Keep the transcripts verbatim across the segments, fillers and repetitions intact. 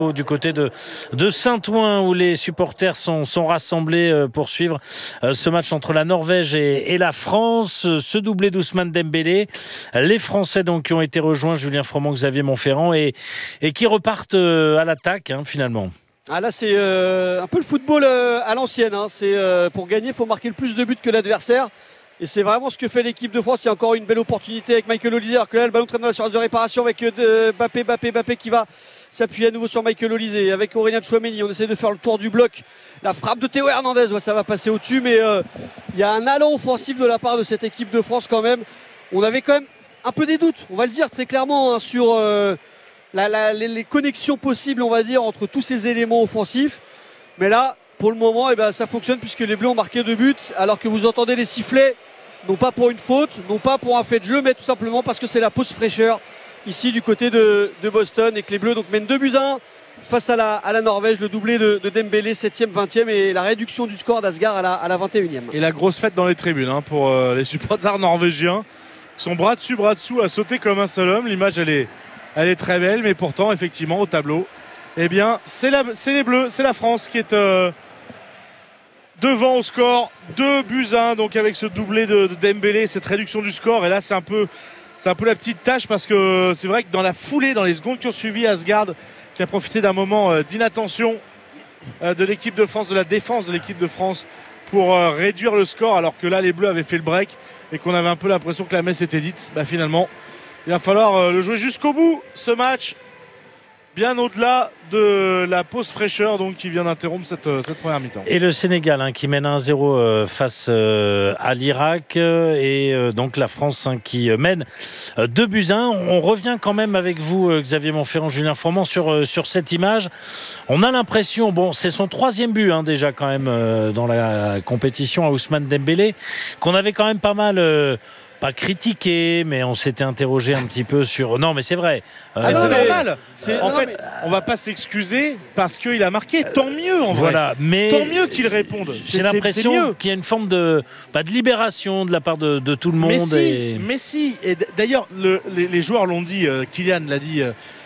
du côté de, de Saint-Ouen où les supporters sont, sont rassemblés pour suivre ce match entre la Norvège et, et la France. Ce doublé d'Ousmane Dembélé. Les Français donc qui ont été rejoints, Julien Froment, Xavier Montferrand, et, et qui repartent à l'attaque hein, finalement. Ah là c'est euh, un peu le football euh, à l'ancienne. Hein. C'est, euh, pour gagner, il faut marquer le plus de buts que l'adversaire. Et c'est vraiment ce que fait l'équipe de France. Il y a encore une belle opportunité avec Michael Olise. Alors que là, le ballon traîne dans la surface de réparation avec euh, Mbappé, Mbappé, Mbappé qui va s'appuyer à nouveau sur Michael Olise. Avec Aurélien Tchouaméni, on essaie de faire le tour du bloc. La frappe de Théo Hernandez, ouais, ça va passer au-dessus. Mais euh, il y a un allant offensif de la part de cette équipe de France quand même. On avait quand même un peu des doutes, on va le dire très clairement, hein, sur euh, la, la, les, les connexions possibles, on va dire, entre tous ces éléments offensifs. Mais là, pour le moment, eh ben, ça fonctionne puisque les Bleus ont marqué deux buts. Alors que vous entendez les sifflets, non pas pour une faute, non pas pour un fait de jeu, mais tout simplement parce que c'est la pause fraîcheur ici du côté de, de Boston et que les Bleus donc mènent deux buts à un face à la, à la Norvège, le doublé de, de Dembélé, septième, vingtième et la réduction du score d'Asgard à la, à la vingt et unième. Et la grosse fête dans les tribunes hein, pour euh, les supporters norvégiens. Ils sont bras dessus, bras dessous à sauter comme un seul homme. L'image elle est, elle est très belle, mais pourtant effectivement au tableau, eh bien c'est, la, c'est les Bleus, c'est la France qui est... Euh, devant au score, deux buts à un, donc avec ce doublé de, de Dembélé, cette réduction du score. Et là, c'est un peu, c'est un peu la petite tâche parce que c'est vrai que dans la foulée, dans les secondes qui ont suivi, Asgard qui a profité d'un moment euh, d'inattention euh, de l'équipe de France, de la défense de l'équipe de France pour euh, réduire le score, alors que là, les Bleus avaient fait le break et qu'on avait un peu l'impression que la messe était dite. Bah, finalement, il va falloir euh, le jouer jusqu'au bout, ce match. Bien au-delà de la pause fraîcheur donc, qui vient d'interrompre cette, cette première mi-temps. Et le Sénégal hein, qui mène un zéro euh, face euh, à l'Irak euh, et euh, donc la France hein, qui mène euh, deux buts à un. On revient quand même avec vous euh, Xavier Montferrand, Julien Froment sur, euh, sur cette image. On a l'impression, bon c'est son troisième but hein, déjà quand même euh, dans la compétition à Ousmane Dembélé, qu'on avait quand même pas mal... Euh, pas critiqué, mais on s'était interrogé un petit peu sur... Non, mais c'est vrai. Euh, ah non, c'est mais... normal. C'est... En non, fait, mais... on va pas s'excuser parce qu'il a marqué. Tant mieux, en voilà, vrai. Mais tant mieux qu'il réponde. J'ai c'est, l'impression c'est qu'il y a une forme de, bah, de libération de la part de, de tout le monde. Mais si, et... mais si. Et d'ailleurs, le, les, les joueurs l'ont dit, euh, Kylian l'a dit,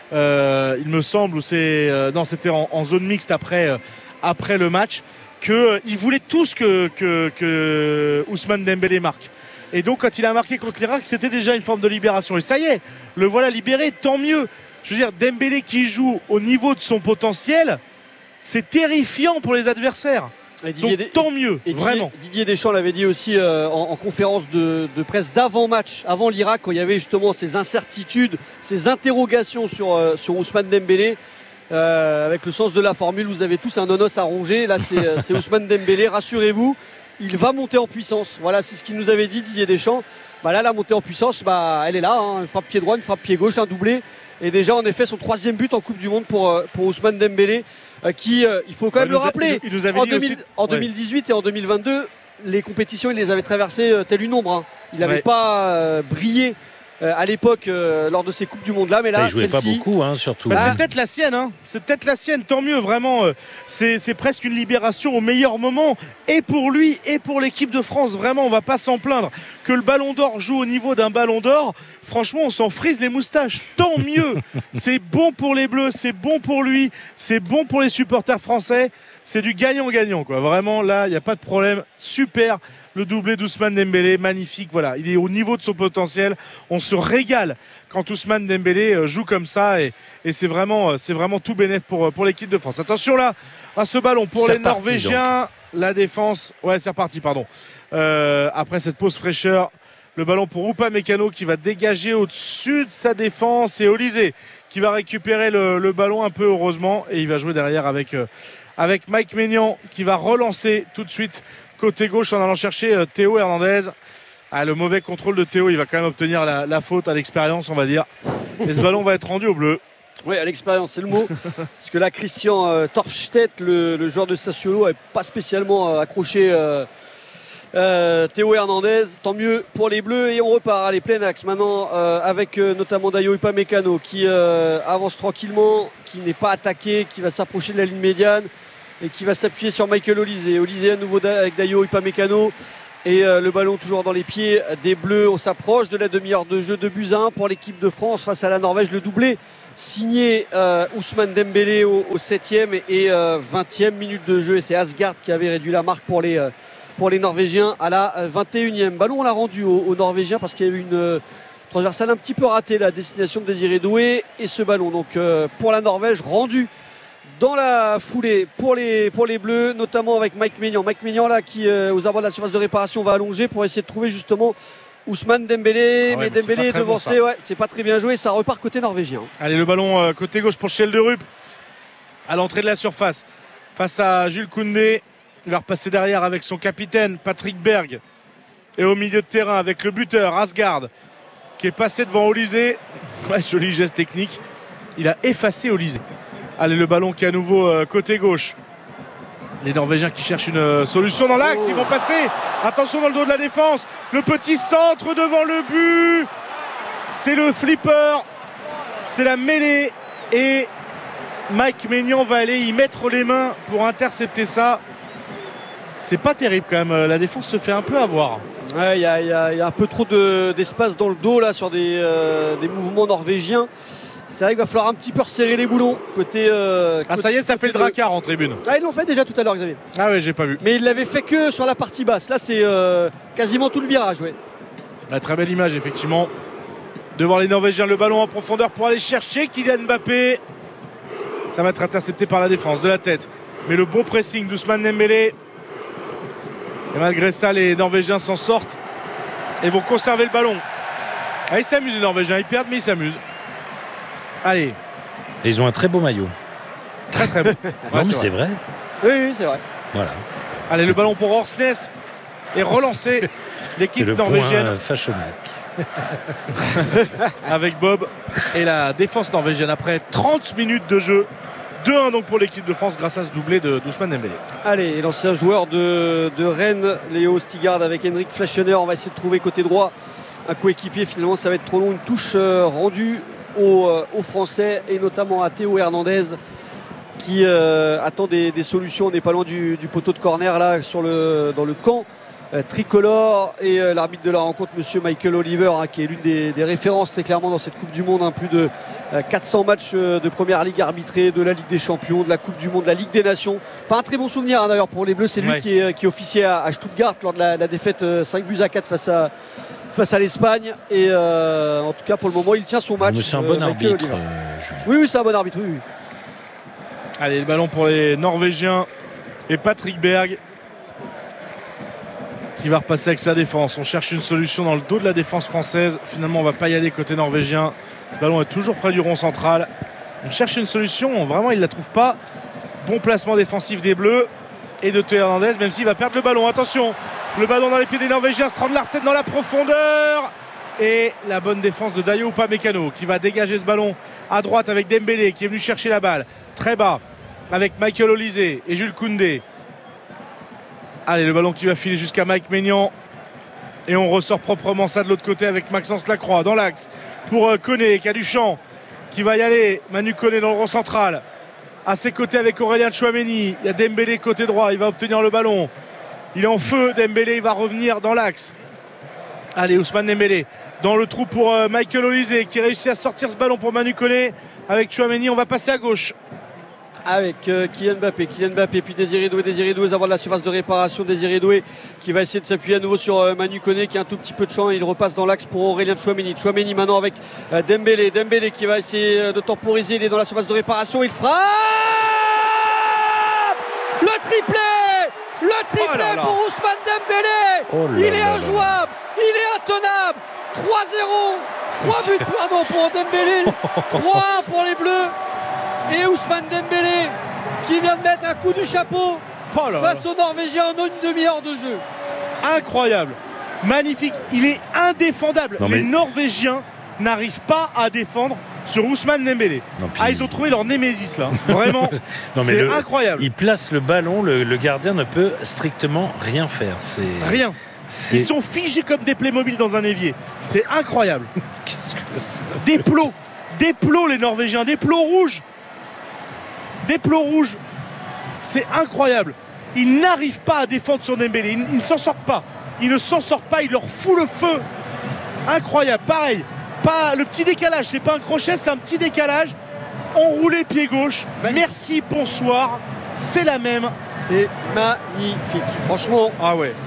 euh, il me semble, ou c'est, euh, non, c'était en, en zone mixte après, euh, après le match, qu'ils euh, voulaient tous que, que, que Ousmane Dembélé marque. Et donc, quand il a marqué contre l'Irak, c'était déjà une forme de libération. Et ça y est, le voilà libéré, tant mieux. Je veux dire, Dembélé qui joue au niveau de son potentiel, c'est terrifiant pour les adversaires. Et donc, Des... tant mieux, et vraiment. Didier, Didier Deschamps l'avait dit aussi euh, en, en conférence de, de presse d'avant-match, avant l'Irak, quand il y avait justement ces incertitudes, ces interrogations sur, euh, sur Ousmane Dembélé. Euh, avec le sens de la formule, vous avez tous un nonos à ronger. Là, c'est, c'est Ousmane Dembélé, rassurez-vous. Il va monter en puissance. Voilà, c'est ce qu'il nous avait dit Didier Deschamps. Bah là, la montée en puissance, bah, elle est là. Hein. Une frappe pied droit, une frappe pied gauche, un doublé. Et déjà, en effet, son troisième but en Coupe du Monde pour, pour Ousmane Dembélé, euh, qui, euh, il faut quand même le rappeler, il nous avait en, dit deux mille, aussi... en deux mille dix-huit ouais. Et en deux mille vingt-deux, les compétitions, il les avait traversées euh, telle une ombre. Hein. Il n'avait ouais. pas euh, brillé euh, à l'époque euh, lors de ces Coupes du Monde là, mais là, il jouait pas beaucoup, hein, surtout. Bah, c'est peut-être la sienne, hein. C'est peut-être la sienne. Tant mieux, vraiment. C'est, c'est presque une libération au meilleur moment, et pour lui et pour l'équipe de France. Vraiment, on va pas s'en plaindre. Que le Ballon d'Or joue au niveau d'un Ballon d'Or, franchement, on s'en frise les moustaches. Tant mieux. C'est bon pour les Bleus, c'est bon pour lui, c'est bon pour les supporters français. C'est du gagnant-gagnant, quoi. Vraiment, là, il n'y a pas de problème. Super. Le doublé d'Ousmane Dembélé, magnifique, voilà, il est au niveau de son potentiel. On se régale quand Ousmane Dembélé joue comme ça et, et c'est, vraiment, c'est vraiment tout bénef pour, pour l'équipe de France. Attention là, à ce ballon pour c'est les reparti, Norvégiens, donc. La défense, ouais c'est reparti, pardon. Euh, après cette pause fraîcheur, le ballon pour Upamecano qui va dégager au-dessus de sa défense et Olise qui va récupérer le, le ballon un peu heureusement et il va jouer derrière avec, euh, avec Mike Maignan qui va relancer tout de suite côté gauche en allant chercher euh, Théo Hernandez. Ah, le mauvais contrôle de Théo, il va quand même obtenir la, la faute à l'expérience, on va dire. Et ce ballon va être rendu au bleu. Oui, à l'expérience, c'est le mot. Parce que là, Christian euh, Torfstedt, le, le joueur de Sassuolo, n'avait pas spécialement euh, accroché euh, euh, Théo Hernandez. Tant mieux pour les Bleus. Et on repart. Allez, plein axe maintenant euh, avec euh, notamment Dayo Upamecano qui euh, avance tranquillement, qui n'est pas attaqué, qui va s'approcher de la ligne médiane et qui va s'appuyer sur Michael Olise. Olise à nouveau avec Dayo Upamecano. Et euh, le ballon toujours dans les pieds des Bleus. On s'approche de la demi-heure de jeu, de buts à un pour l'équipe de France face à la Norvège. Le doublé signé euh, Ousmane Dembélé au, au septième et euh, vingtième minute de jeu. Et c'est Asgard qui avait réduit la marque pour les, euh, pour les Norvégiens à la vingt et unième. Ballon, on l'a rendu aux, aux Norvégiens parce qu'il y a eu une euh, transversale un petit peu ratée, la destination de Désiré Doué. Et ce ballon, donc euh, pour la Norvège, rendu dans la foulée pour les, pour les Bleus, notamment avec Mike Maignan. Mike Maignan là, qui, euh, aux abords de la surface de réparation, va allonger pour essayer de trouver justement Ousmane Dembélé, ah ouais, mais, mais Dembélé est devancé, bon, ouais, c'est pas très bien joué, ça repart côté norvégien. Allez, le ballon euh, côté gauche pour Schelderup à l'entrée de la surface face à Jules Koundé. Il va repasser derrière avec son capitaine Patrick Berg, et au milieu de terrain avec le buteur Asgard qui est passé devant Olysée. Ouais, joli geste technique, il a effacé Olysée. Allez, le ballon qui est à nouveau euh, côté gauche. Les Norvégiens qui cherchent une euh, solution dans l'axe, oh. Ils vont passer. Attention dans le dos de la défense. Le petit centre devant le but. C'est le flipper. C'est la mêlée. Et Mike Maignan va aller y mettre les mains pour intercepter ça. C'est pas terrible quand même. La défense se fait un peu avoir. Il ouais, y, y, y a un peu trop de, d'espace dans le dos là sur des, euh, des mouvements norvégiens. C'est vrai qu'il va falloir un petit peu resserrer les boulons côté. Euh, ah, ça y est, ça fait le dracard en tribune. Ah, ils l'ont fait déjà tout à l'heure, Xavier. Ah, oui, j'ai pas vu. Mais ils l'avaient fait que sur la partie basse. Là, c'est euh, quasiment tout le virage, ouais. La très belle image, effectivement. Devant les Norvégiens, le ballon en profondeur pour aller chercher Kylian Mbappé. Ça va être intercepté par la défense de la tête. Mais le bon pressing d'Ousmane Dembélé. Et malgré ça, les Norvégiens s'en sortent et vont conserver le ballon. Ah, ils s'amusent, les Norvégiens. Ils perdent, mais ils s'amusent. Allez. Et ils ont un très beau maillot. Très très beau. Ouais, non mais c'est vrai. vrai. Oui, oui, c'est vrai. Voilà. Allez, le ballon pour Orsnes et relancer l'équipe le norvégienne. Fashion Week. Avec Bob et la défense norvégienne après trente minutes de jeu. deux un donc pour l'équipe de France grâce à ce doublé de d'Ousmane Dembélé. Allez, l'ancien joueur de, de Rennes, Léo Stigard avec Henrik Fleschner. On va essayer de trouver côté droit un coéquipier. Finalement, ça va être trop long. Une touche euh, rendue Aux, euh, aux Français et notamment à Théo Hernandez qui euh, attend des, des solutions. On n'est pas loin du, du poteau de corner là sur le, dans le camp euh, tricolore et euh, l'arbitre de la rencontre, monsieur Michael Oliver, hein, qui est l'une des, des références très clairement dans cette Coupe du Monde, hein, plus de euh, quatre cents matchs euh, de Première Ligue arbitrés, de la Ligue des Champions, de la Coupe du Monde, de la Ligue des Nations. Pas un très bon souvenir hein, d'ailleurs pour les Bleus, c'est lui ouais. qui, est, qui est officié à, à Stuttgart lors de la, la défaite euh, cinq buts à quatre face à face à l'Espagne et euh, en tout cas pour le moment il tient son match. Mais c'est un bon euh, arbitre euh, oui oui c'est un bon arbitre oui, oui. Allez, le ballon pour les Norvégiens et Patrick Berg qui va repasser avec sa défense. On cherche une solution dans le dos de la défense française. Finalement on va pas y aller côté norvégien. Ce ballon est toujours près du rond central. On cherche une solution, vraiment il la trouve pas. Bon placement défensif des Bleus et de Théo Hernandez, même s'il va perdre le ballon. Attention, le ballon dans les pieds des Norvégiens, Strand Larsen dans la profondeur. Et la bonne défense de Dayo Upamecano qui va dégager ce ballon à droite avec Dembélé qui est venu chercher la balle. Très bas avec Michael Olysée et Jules Koundé. Allez, le ballon qui va filer jusqu'à Mike Maignan. Et on ressort proprement ça de l'autre côté avec Maxence Lacroix dans l'axe pour euh, Koné qui a du champ, qui va y aller. Manu Koné dans le rond central. À ses côtés avec Aurélien Tchouaméni. Il y a Dembélé côté droit, il va obtenir le ballon. Il est en feu, Dembélé, il va revenir dans l'axe. Allez, Ousmane Dembélé dans le trou pour euh, Michael Olysée qui réussit à sortir ce ballon pour Manu Koné avec Tchouaméni. On va passer à gauche. Avec euh, Kylian Mbappé, Kylian Mbappé, puis Désiré Doué, Désiré Doué avant de la surface de réparation, Désiré Doué qui va essayer de s'appuyer à nouveau sur euh, Manu Koné qui a un tout petit peu de champ. Il repasse dans l'axe pour Aurélien Tchouaméni. Tchouaméni maintenant avec euh, Dembélé, Dembélé qui va essayer euh, de temporiser. Il est dans la surface de réparation, il frappe le triplé. Le triplé oh là là. Pour Ousmane Dembélé. Oh là il est là injouable, là. Il est intenable. trois zéro, trois buts pardon pour Dembélé, trois un pour les Bleus. Et Ousmane Dembélé qui vient de mettre un coup du chapeau oh là face là. aux Norvégiens en une demi-heure de jeu. Incroyable, magnifique, il est indéfendable. Non, mais... Les Norvégiens n'arrivent pas à défendre sur Ousmane Dembélé. Non, puis... Ah, ils ont trouvé leur némésis là. Vraiment, c'est le... incroyable. Il place le ballon, le, le gardien ne peut strictement rien faire. C'est... Rien. C'est... Ils sont figés comme des Playmobil dans un évier. C'est incroyable. Qu'est-ce que c'est ? Des plots, des plots les Norvégiens, des plots rouges. Des plots rouges. C'est incroyable. Ils n'arrivent pas à défendre sur Dembélé. Ils, ils ne s'en sortent pas. Ils ne s'en sortent pas. Il leur fout le feu. Incroyable. Pareil. Pas le petit décalage. C'est pas un crochet, c'est un petit décalage. enroulé pied gauche. Magnifique. Merci, bonsoir. C'est la même. C'est magnifique. Franchement. Ah ouais.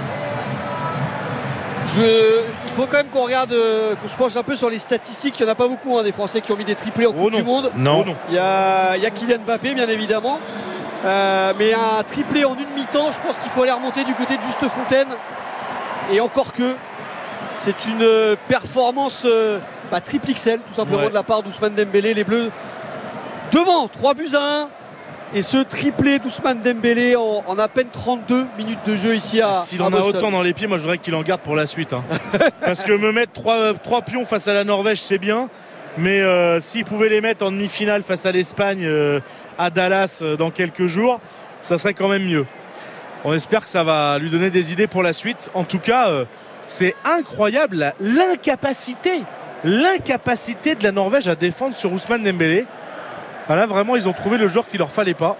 Je, il faut quand même qu'on regarde, euh, qu'on se penche un peu sur les statistiques. Il n'y en a pas beaucoup, hein, des Français qui ont mis des triplés en oh Coupe non. du Monde. Non. Oh non. Il y a, il y a Kylian Mbappé, bien évidemment. Euh, mais un triplé en une mi-temps, je pense qu'il faut aller remonter du côté de Juste Fontaine. Et encore que, c'est une performance euh, bah, triple X L, tout simplement, ouais. de la part d'Ousmane Dembélé. Les Bleus devant, trois buts à un. Et ce triplé d'Ousmane Dembélé en, en à peine trente-deux minutes de jeu ici à S'il en a autant dans les pieds, moi je voudrais qu'il en garde pour la suite. Hein. Parce que me mettre trois, trois pions face à la Norvège, c'est bien. Mais euh, s'il pouvait les mettre en demi-finale face à l'Espagne euh, à Dallas euh, dans quelques jours, ça serait quand même mieux. On espère que ça va lui donner des idées pour la suite. En tout cas, euh, c'est incroyable l'incapacité, l'incapacité de la Norvège à défendre sur Ousmane Dembélé. Là, vraiment, ils ont trouvé le joueur qu'il leur fallait pas.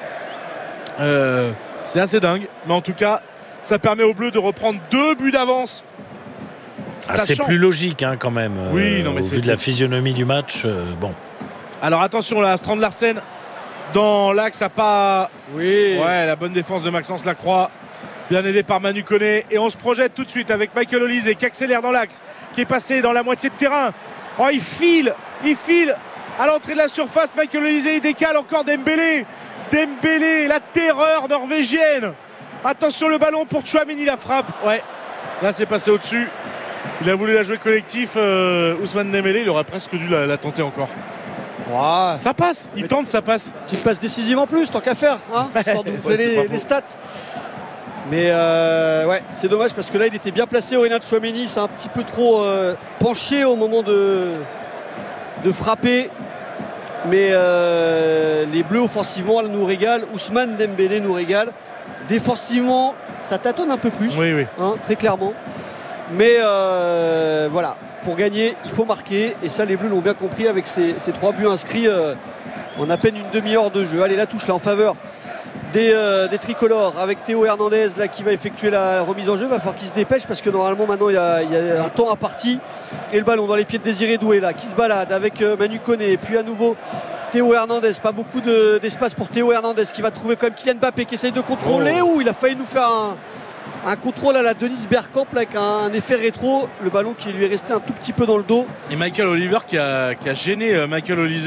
Euh, c'est assez dingue. Mais en tout cas, ça permet aux Bleus de reprendre deux buts d'avance. Ah, c'est plus logique hein, quand même. Oui, non, mais au c'est, vu de la physionomie du match. Euh, bon. Alors attention là, Strand Larsen dans l'axe, à pas. Oui. Ouais, la bonne défense de Maxence Lacroix. Bien aidé par Manu Koné. Et on se projette tout de suite avec Michael Olise qui accélère dans l'axe, qui est passé dans la moitié de terrain. Oh, il file, il file. À l'entrée de la surface, Michael Olise, il décale encore Dembélé. Dembélé, la terreur norvégienne. Attention le ballon pour Tchouaméni, la frappe. Ouais, là c'est passé au-dessus. Il a voulu la jouer collectif. Euh, Ousmane Dembélé, il aurait presque dû la, la tenter encore. Wow. Ça passe, il Mais tente, ça passe. Tu te passes décisive en plus, tant qu'à faire. Hein, histoire de vous faire les, les stats. Mais euh, ouais, c'est dommage parce que là il était bien placé. Aurélien Tchouaméni, c'est un petit peu trop euh, penché au moment de, de frapper. Mais euh, les Bleus offensivement nous régalent. Ousmane Dembélé nous régale. Défensivement, ça tâtonne un peu plus, oui, oui. Hein, très clairement. Mais euh, voilà, pour gagner, il faut marquer. Et ça, les Bleus l'ont bien compris avec ces, ces trois buts inscrits euh, en à peine une demi-heure de jeu. Allez, la touche là en faveur des, euh, des tricolores avec Théo Hernandez là, qui va effectuer la remise en jeu. Il va falloir qu'il se dépêche parce que normalement maintenant il y a, il y a un temps imparti. Et le ballon dans les pieds de Désiré Doué là, qui se balade avec euh, Manu Koné. Et puis à nouveau Théo Hernandez, pas beaucoup de, d'espace pour Théo Hernandez qui va trouver quand même Kylian Mbappé qui essaye de contrôler. Oh. Ou il a failli nous faire un, un contrôle à la Denis Bergkamp là, avec un, un effet rétro. Le ballon qui lui est resté un tout petit peu dans le dos. Et Michael Oliver qui a, qui a gêné euh, Michael Olise.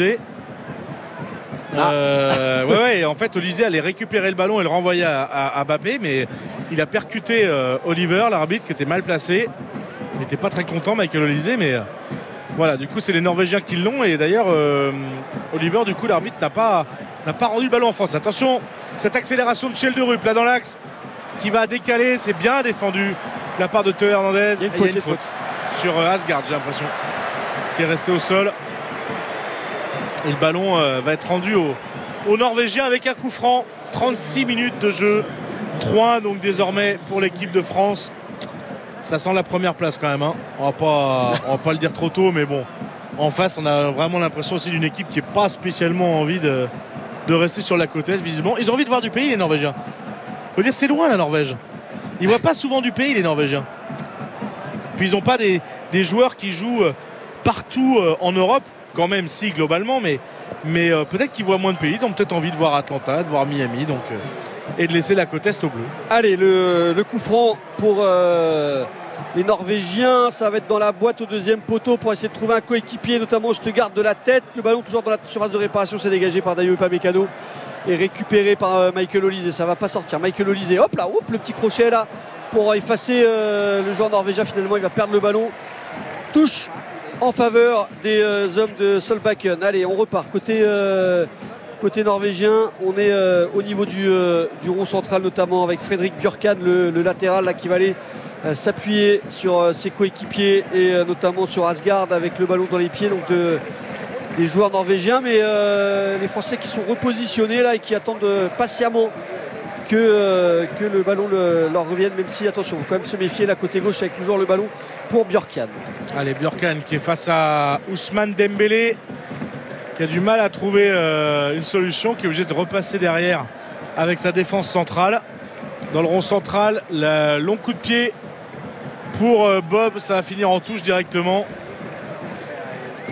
Ah. Euh, ouais, ouais, en fait, Olise allait récupérer le ballon et le renvoyer à, à, à Mbappé, mais il a percuté euh, Oliver, l'arbitre qui était mal placé. Il n'était pas très content, Michael Olise, mais euh, voilà, du coup, c'est les Norvégiens qui l'ont. Et d'ailleurs, euh, Oliver, du coup, l'arbitre n'a pas, n'a pas rendu le ballon en France. Attention, cette accélération de Schjelderup là dans l'axe qui va décaler, c'est bien défendu de la part de Théo Hernandez. Il y a une faute, il y a une faute. Sur euh, Asgard, j'ai l'impression, qui est resté au sol. Et le ballon euh, va être rendu aux au Norvégiens avec un coup franc. trente-six minutes de jeu. trois donc désormais pour l'équipe de France. Ça sent la première place quand même. Hein. On va pas, on va pas le dire trop tôt, mais bon. En face, on a vraiment l'impression aussi d'une équipe qui n'est pas spécialement envie de, de rester sur la côte est, visiblement. Ils ont envie de voir du pays, les Norvégiens. Faut dire, c'est loin la Norvège. Ils voient pas souvent du pays, les Norvégiens. Puis ils n'ont pas des, des joueurs qui jouent partout en Europe. Quand même si globalement, mais, mais euh, peut-être qu'ils voient moins de pays, ils ont peut-être envie de voir Atlanta, de voir Miami, donc, euh, et de laisser la côte est au bleu. Allez, le, le coup franc pour euh, les Norvégiens, ça va être dans la boîte au deuxième poteau pour essayer de trouver un coéquipier, notamment Østegård de la tête. Le ballon toujours dans la surface de réparation, c'est dégagé par Dayo Upamecano et récupéré par euh, Michael Olise. Ça va pas sortir. Michael Olise, hop là, hop, le petit crochet là pour effacer euh, le joueur norvégien. Finalement, il va perdre le ballon. Touche en faveur des euh, hommes de Solbakken. Allez, on repart côté, euh, côté norvégien. On est euh, au niveau du, euh, du rond central, notamment avec Fredrik Bjørkan, le, le latéral là, qui va aller euh, s'appuyer sur euh, ses coéquipiers et euh, notamment sur Asgard avec le ballon dans les pieds donc de, des joueurs norvégiens. Mais euh, les Français qui sont repositionnés là et qui attendent euh, patiemment que, euh, que le ballon le, leur revienne, même si, attention, il faut quand même se méfier, là côté gauche avec toujours le ballon pour Bjørkan. Allez, Bjørkan qui est face à Ousmane Dembélé, qui a du mal à trouver euh, une solution, qui est obligé de repasser derrière avec sa défense centrale. Dans le rond central, le long coup de pied pour euh, Bob, ça va finir en touche directement.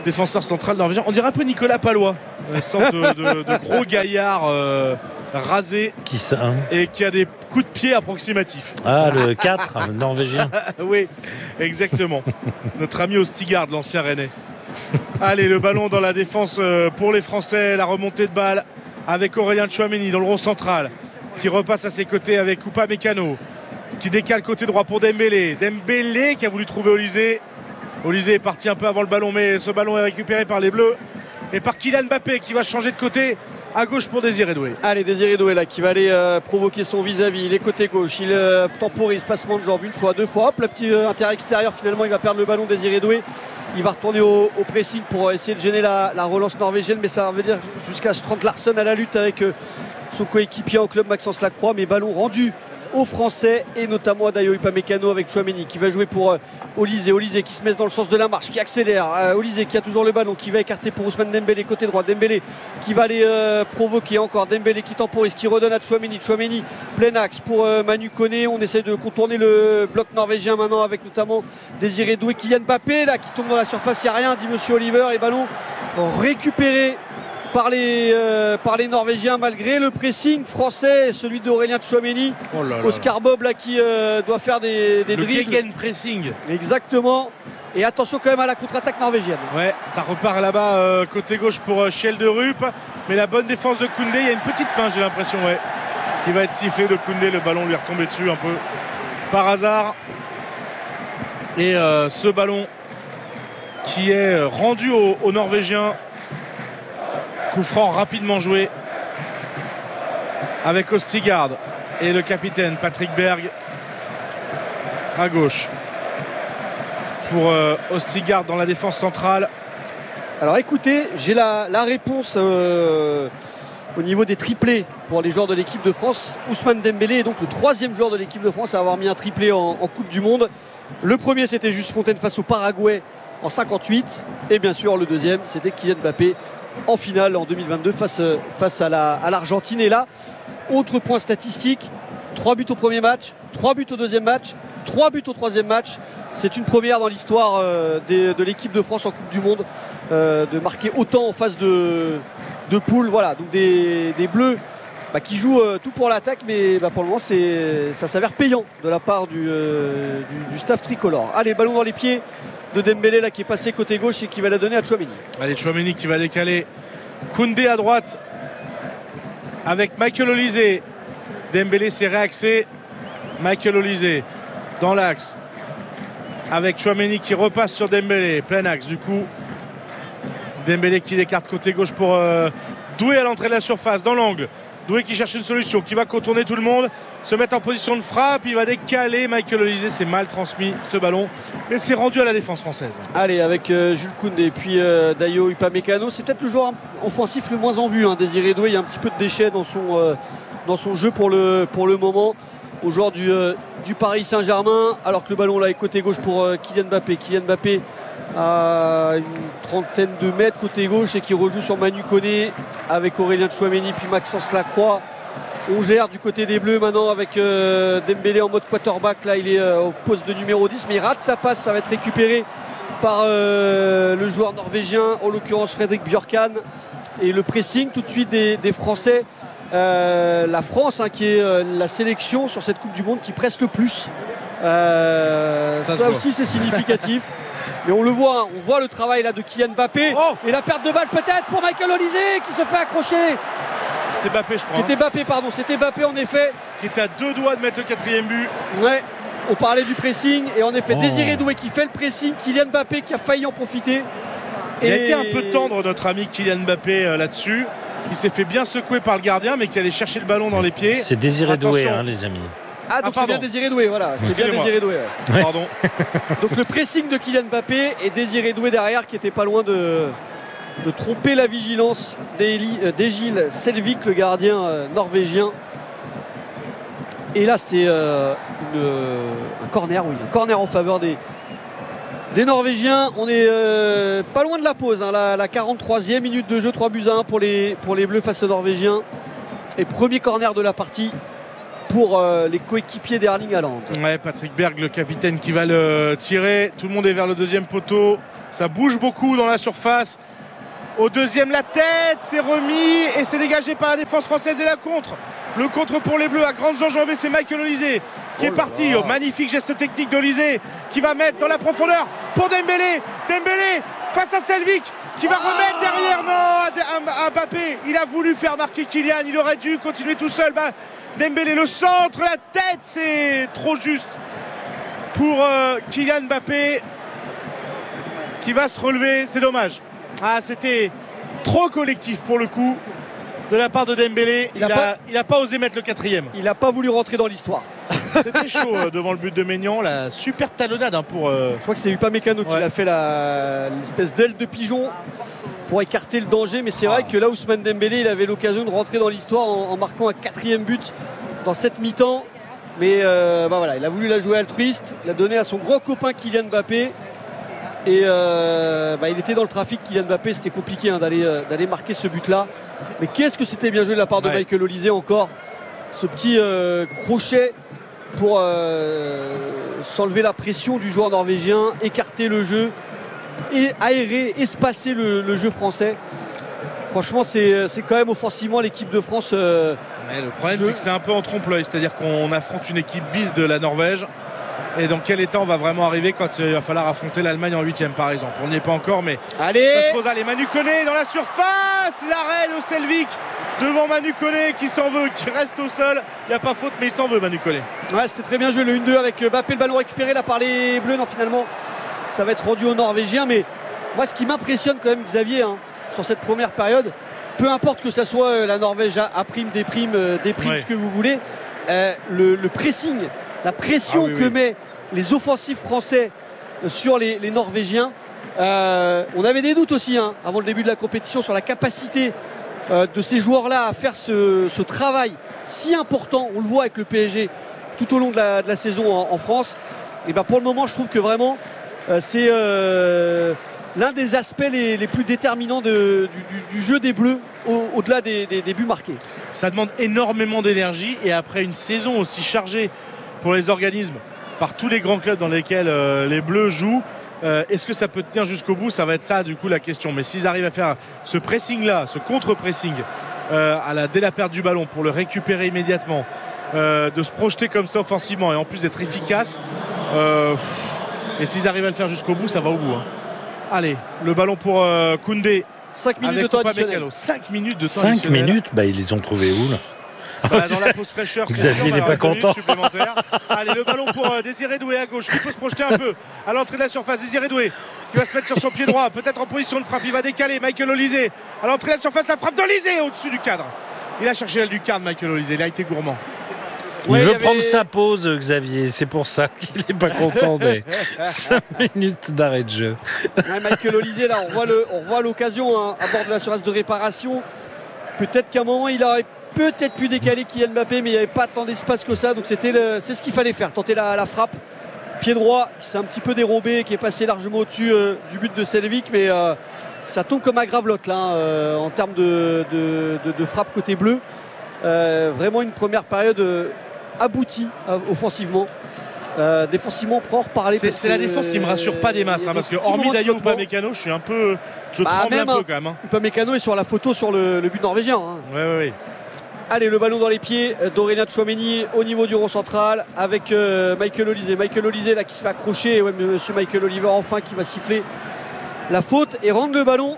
défenseur central norvégien. On dirait un peu Nicolas Palois, une sorte de, de, de gros gaillard euh, rasé qui ça, hein, et qui a des coups de pied approximatifs. Ah, le quatre, norvégien. Oui, exactement. Notre ami Ostigard, l'ancien Rennais. Allez, le ballon dans la défense pour les Français, la remontée de balle avec Aurélien Tchouaméni dans le rond central, qui repasse à ses côtés avec Upamecano, qui décale côté droit pour Dembélé. Dembélé qui a voulu trouver Olysée. Olysée est parti un peu avant le ballon, mais ce ballon est récupéré par les Bleus et par Kylian Mbappé qui va changer de côté à gauche pour Désiré Doué. Allez, Désiré Doué là qui va aller euh, provoquer son vis-à-vis. Il est côté gauche, il euh, temporise, passement de jambes une fois, deux fois. Hop, le petit euh, intérieur extérieur, finalement il va perdre le ballon, Désiré Doué. Il va retourner au, au pressing pour essayer de gêner la, la relance norvégienne, mais ça va venir jusqu'à Strand Larsen à la lutte avec euh, son coéquipier en club Maxence Lacroix. Mais ballon rendu aux Français et notamment à Dayo Upamecano avec Tchouaméni qui va jouer pour euh, Olysée. Olysée qui se met dans le sens de la marche, qui accélère. Euh, Olysée qui a toujours le ballon, qui va écarter pour Ousmane Dembélé côté droit. Dembélé qui va aller euh, provoquer encore. Dembélé qui temporise, qui redonne à Tchouaméni. Tchouaméni plein axe pour euh, Manu Koné. On essaie de contourner le bloc norvégien maintenant avec notamment Désiré Doué. Kylian Mbappé là qui tombe dans la surface, il n'y a rien, dit Monsieur Oliver. Et ballon récupéré par les, euh, par les Norvégiens malgré le pressing français, celui d'Aurélien Tchouaméni. Oh là là Oscar Bob là qui euh, doit faire des, des le dribbles. gegen pressing. Exactement. Et attention quand même à la contre-attaque norvégienne. Ouais, ça repart là-bas euh, côté gauche pour euh, Schjelderup. Mais la bonne défense de Koundé, il y a une petite main, j'ai l'impression, ouais, qui va être sifflée de Koundé. Le ballon lui est retombé dessus un peu par hasard. Et euh, ce ballon qui est rendu aux, aux Norvégiens. Coup franc rapidement joué avec Ostigard et le capitaine Patrick Berg à gauche pour euh, Ostigard dans la défense centrale. Alors écoutez, j'ai la, la réponse euh, au niveau des triplés pour les joueurs de l'équipe de France. Ousmane Dembélé est donc le troisième joueur de l'équipe de France à avoir mis un triplé en, en Coupe du Monde. Le premier c'était Juste Fontaine face au Paraguay en cinquante-huit et bien sûr le deuxième c'était Kylian Mbappé en finale en deux mille vingt-deux face, face à, la, à l'Argentine. Et là, autre point statistique, trois buts au premier match, trois buts au deuxième match, trois buts au troisième match. C'est une première dans l'histoire euh, des, de l'équipe de France en Coupe du Monde euh, de marquer autant en phase de, de poule. Voilà, donc des, des Bleus bah, qui jouent euh, tout pour l'attaque, mais bah, pour le moment c'est, ça s'avère payant de la part du, euh, du, du staff tricolore. Allez, ballon dans les pieds de Dembélé là qui est passé côté gauche et qui va la donner à Tchouaméni. Allez, Tchouaméni qui va décaler. Koundé à droite avec Michael Olysée. Dembélé s'est réaxé. Michael Olysée dans l'axe avec Tchouaméni qui repasse sur Dembélé. Plein axe du coup. Dembélé qui l'écarte côté gauche pour euh, Doué à l'entrée de la surface dans l'angle. Doué qui cherche une solution, qui va contourner tout le monde, se mettre en position de frappe, il va décaler Michael Olysée, c'est mal transmis ce ballon, mais c'est rendu à la défense française. Allez, avec euh, Jules Koundé, puis euh, Dayo Upamecano, c'est peut-être le joueur offensif le moins en vue, hein, Désiré Doué, il y a un petit peu de déchets dans son, euh, dans son jeu pour le, pour le moment, au joueur du, euh, du Paris Saint-Germain, alors que le ballon là est côté gauche pour euh, Kylian Mbappé. Kylian Mbappé à une trentaine de mètres côté gauche et qui rejoue sur Manu Koné avec Aurélien Tchouaméni puis Maxence Lacroix. On gère du côté des Bleus maintenant avec euh, Dembélé en mode quarterback. Là il est euh, au poste de numéro dix mais il rate sa passe, ça va être récupéré par euh, le joueur norvégien, en l'occurrence Frédéric Bjørkan. Et le pressing tout de suite des, des Français. Euh, la France hein, qui est euh, la sélection sur cette Coupe du Monde qui presse le plus. Euh, ça ça aussi c'est significatif. Mais on le voit, hein, on voit le travail là de Kylian Mbappé. Oh, et la perte de balle peut-être pour Michael Olysée qui se fait accrocher. C'est Mbappé, je crois. C'était hein. Mbappé, pardon, c'était Mbappé en effet. Qui est à deux doigts de mettre le quatrième but. Ouais, on parlait du pressing et en effet Oh. Désiré Doué qui fait le pressing, Kylian Mbappé qui a failli en profiter. Il a Et- été un peu tendre notre ami Kylian Mbappé euh, là-dessus. Il s'est fait bien secouer par le gardien, mais qui allait chercher le ballon dans les pieds. C'est Désiré Doué, Attention. hein, les amis. Ah donc Ah, c'est bien pardon. Désiré Doué, voilà, c'était bien Excusez-moi. Désiré Doué. ouais. Pardon. Donc le pressing de Kylian Mbappé et Désiré Doué derrière qui était pas loin de, de tromper la vigilance d'Eli- euh, d'Egil Selvik, le gardien euh, norvégien. Et là c'est euh, une, euh, un corner, oui, un corner en faveur des, des Norvégiens. On est euh, pas loin de la pause, hein, la, la quarante-troisième minute de jeu, trois buts à un pour les, pour les Bleus face aux Norvégiens. Et premier corner de la partie pour euh, les coéquipiers d'Erling Haaland. Ouais, Patrick Berg, le capitaine qui va le tirer. Tout le monde est vers le deuxième poteau. Ça bouge beaucoup dans la surface. Au deuxième, la tête, c'est remis et c'est dégagé par la défense française et la contre. Le contre pour les Bleus à grandes enjambées, c'est Michael Olise qui oh est parti. Oh, magnifique geste technique d'Olise qui va mettre dans la profondeur pour Dembélé. Dembélé face à Selvic qui va oh remettre derrière. Non, à Mbappé. Il a voulu faire marquer Kylian. Il aurait dû continuer tout seul. Bah, Dembélé, le centre, la tête, c'est trop juste pour euh, Kylian Mbappé qui va se relever. C'est dommage. Ah, c'était trop collectif pour le coup de la part de Dembélé. Il n'a pas... pas osé mettre le quatrième. Il n'a pas voulu rentrer dans l'histoire. C'était chaud euh, devant le but de Maignan. La super talonnade hein, pour. Euh... Je crois que c'est Upamecano ouais. qui l'a fait l'espèce d'aile de pigeon pour écarter le danger. Mais c'est ah. vrai que là, Ousmane Dembélé, il avait l'occasion de rentrer dans l'histoire en, en marquant un quatrième but dans cette mi-temps. Mais euh, bah voilà, il a voulu la jouer altruiste. Il l'a donné à son grand copain Kylian Mbappé. Et euh, bah, il était dans le trafic, Kylian Mbappé, c'était compliqué hein, d'aller euh, d'aller marquer ce but-là. Mais qu'est-ce que c'était bien joué de la part de ouais. Michael Olise encore. Ce petit euh, crochet pour euh, s'enlever la pression du joueur norvégien, écarter le jeu, et aérer, espacer le, le jeu français. Franchement, c'est quand même offensivement l'équipe de France. Euh, ouais, le problème, c'est que c'est un peu en trompe-l'œil, c'est-à-dire qu'on affronte une équipe bis de la Norvège. Et dans quel état on va vraiment arriver quand il va falloir affronter l'Allemagne en huitième par exemple. On n'y est pas encore mais allez ça se pose. Allez, Manu Koné dans la surface, l'arrêt de Selvic devant Manu Koné qui s'en veut, qui reste au sol. Il n'y a pas faute mais il s'en veut Manu Koné. Ouais, c'était très bien joué le un deux avec Mbappé, le ballon récupéré là par les Bleus. Non, finalement ça va être rendu aux Norvégiens. Mais moi ce qui m'impressionne quand même Xavier hein, sur cette première période, peu importe que ça soit la Norvège à prime, des primes, des primes, ouais. ce que vous voulez, euh, le, le pressing, la pression ah, oui, que oui. met les offensifs français sur les, les Norvégiens. Euh, on avait des doutes aussi hein, avant le début de la compétition sur la capacité euh, de ces joueurs-là à faire ce, ce travail si important. On le voit avec le P S G tout au long de la, de la saison en, en France. Et ben pour le moment, je trouve que vraiment euh, c'est euh, l'un des aspects les, les plus déterminants de, du, du, du jeu des Bleus au, au-delà des, des, des buts marqués. Ça demande énormément d'énergie et après une saison aussi chargée pour les organismes par tous les grands clubs dans lesquels euh, les Bleus jouent, euh, est-ce que ça peut tenir jusqu'au bout? Ça va être ça du coup la question. Mais s'ils arrivent à faire ce pressing-là, ce contre-pressing euh, à la, dès la perte du ballon pour le récupérer immédiatement, euh, de se projeter comme ça offensivement et en plus d'être efficace, euh, et s'ils arrivent à le faire jusqu'au bout, ça va au bout. Hein. Allez, le ballon pour euh, Koundé. cinq minutes de temps additionnel. cinq minutes de temps cinq minutes, bah, ils les ont trouvés où là? Voilà, dans la pause fraîcheur, Xavier n'est pas content. Allez, le ballon pour euh, Désiré Doué à gauche qui peut se projeter un peu à l'entrée de la surface. Désiré Doué qui va se mettre sur son pied droit, peut-être en position de frappe. Il va décaler Michael Olise à l'entrée de la surface. La frappe d'Olise au-dessus du cadre. Il a cherché la lucarne, Michael Olise. Il a été gourmand. Il ouais, veut il avait... prendre sa pause, Xavier. C'est pour ça qu'il n'est pas content des cinq minutes d'arrêt de jeu. Ouais, Michael Olise, là, on voit l'occasion hein, à bord de la surface de réparation. Peut-être qu'à un moment, il aurait peut-être pu décaler Kylian Mbappé, mais il n'y avait pas tant d'espace que ça. Donc c'était c'est ce qu'il fallait faire, tenter la, la frappe. Pied droit qui s'est un petit peu dérobé, qui est passé largement au-dessus euh, du but de Selvic, mais euh, ça tombe comme à Gravelotte là, euh, en termes de, de, de, de frappe côté bleu. Euh, vraiment une première période euh, aboutie euh, offensivement. Euh, défensivement, on pourra en reparler. C'est la défense qui me rassure pas des masses, hein, parce que hormis d'ailleurs Upamecano, je suis un peu, je bah, tremble même, un peu quand même. Hein. Upamecano est sur la photo sur le, le but norvégien. Hein. Ouais, ouais, ouais. Allez, le ballon dans les pieds d'Aurélien Tchouaméni au niveau du rond central avec euh, Michael Olise. Michael Olise là qui se fait accrocher. Ouais, monsieur Michael Oliver enfin qui va siffler la faute et rendre le ballon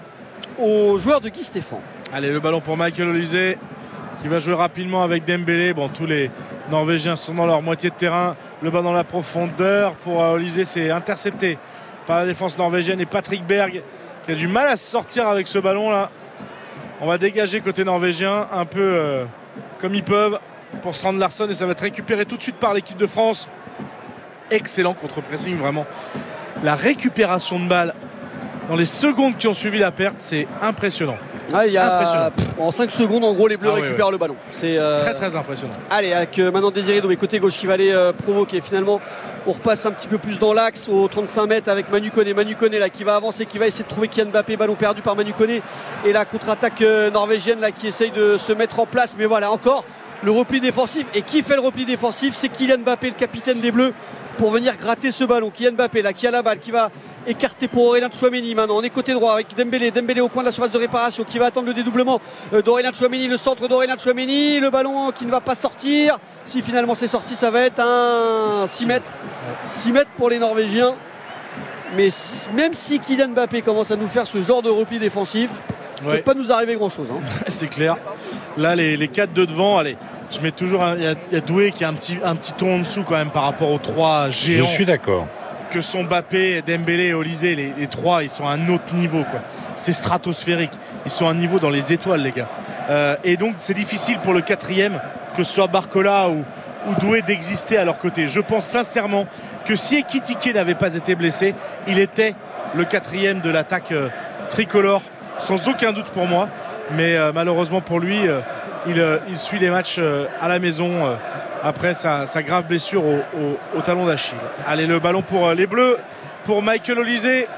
au joueur de Guy Stéphane. Allez, le ballon pour Michael Olise qui va jouer rapidement avec Dembélé. Bon, tous les Norvégiens sont dans leur moitié de terrain. Le ballon dans la profondeur pour euh, Olise, c'est intercepté par la défense norvégienne et Patrick Berg qui a du mal à se sortir avec ce ballon là. On va dégager côté norvégien un peu euh, comme ils peuvent pour se rendre Larsson et ça va être récupéré tout de suite par l'équipe de France. Excellent contre-pressing vraiment. La récupération de balle dans les secondes qui ont suivi la perte, c'est impressionnant. Ah, il y a... En cinq secondes, en gros, les Bleus ah, récupèrent oui, oui. le ballon. C'est euh... très très impressionnant. Allez, avec euh, maintenant Désiré Doué côté gauche qui va aller euh, provoquer. Finalement, on repasse un petit peu plus dans l'axe au trente-cinq mètres avec Manu Koné. Manu Koné là qui va avancer, qui va essayer de trouver Kylian Mbappé. Ballon perdu par Manu Koné. Et la contre-attaque euh, norvégienne là qui essaye de se mettre en place. Mais voilà, encore le repli défensif. Et qui fait le repli défensif? C'est Kylian Mbappé, le capitaine des Bleus. pour venir gratter ce ballon. Kylian Mbappé là qui a la balle, qui va écarter pour Aurélien Tchouaméni. Maintenant on est côté droit avec Dembélé, Dembélé au coin de la surface de réparation qui va attendre le dédoublement d'Aurélien Tchouaméni, le centre d'Aurélien Tchouaméni, le ballon qui ne va pas sortir. Si finalement c'est sorti, ça va être un six mètres. six mètres pour les Norvégiens. Mais même si Kylian Mbappé commence à nous faire ce genre de repli défensif, il ne Ouais. peut pas nous arriver grand chose. Hein. C'est clair. Là, les, les quatre de devant, allez, je mets toujours. Il y, y a Doué qui a un petit, un petit ton en dessous quand même par rapport aux trois Je géants suis d'accord. que sont Mbappé, Dembélé et Olysée. Les, les trois, ils sont à un autre niveau, quoi. C'est stratosphérique. Ils sont à un niveau dans les étoiles, les gars. Euh, et donc, c'est difficile pour le quatrième, que ce soit Barcola ou, ou Doué, d'exister à leur côté. Je pense sincèrement que si Ekitike n'avait pas été blessé, il était le quatrième de l'attaque euh, tricolore, sans aucun doute pour moi. Mais euh, malheureusement pour lui, euh, il, euh, il suit les matchs euh, à la maison euh, après sa, sa grave blessure au, au, au talon d'Achille. Allez, le ballon pour euh, les Bleus, pour Michael Olysée,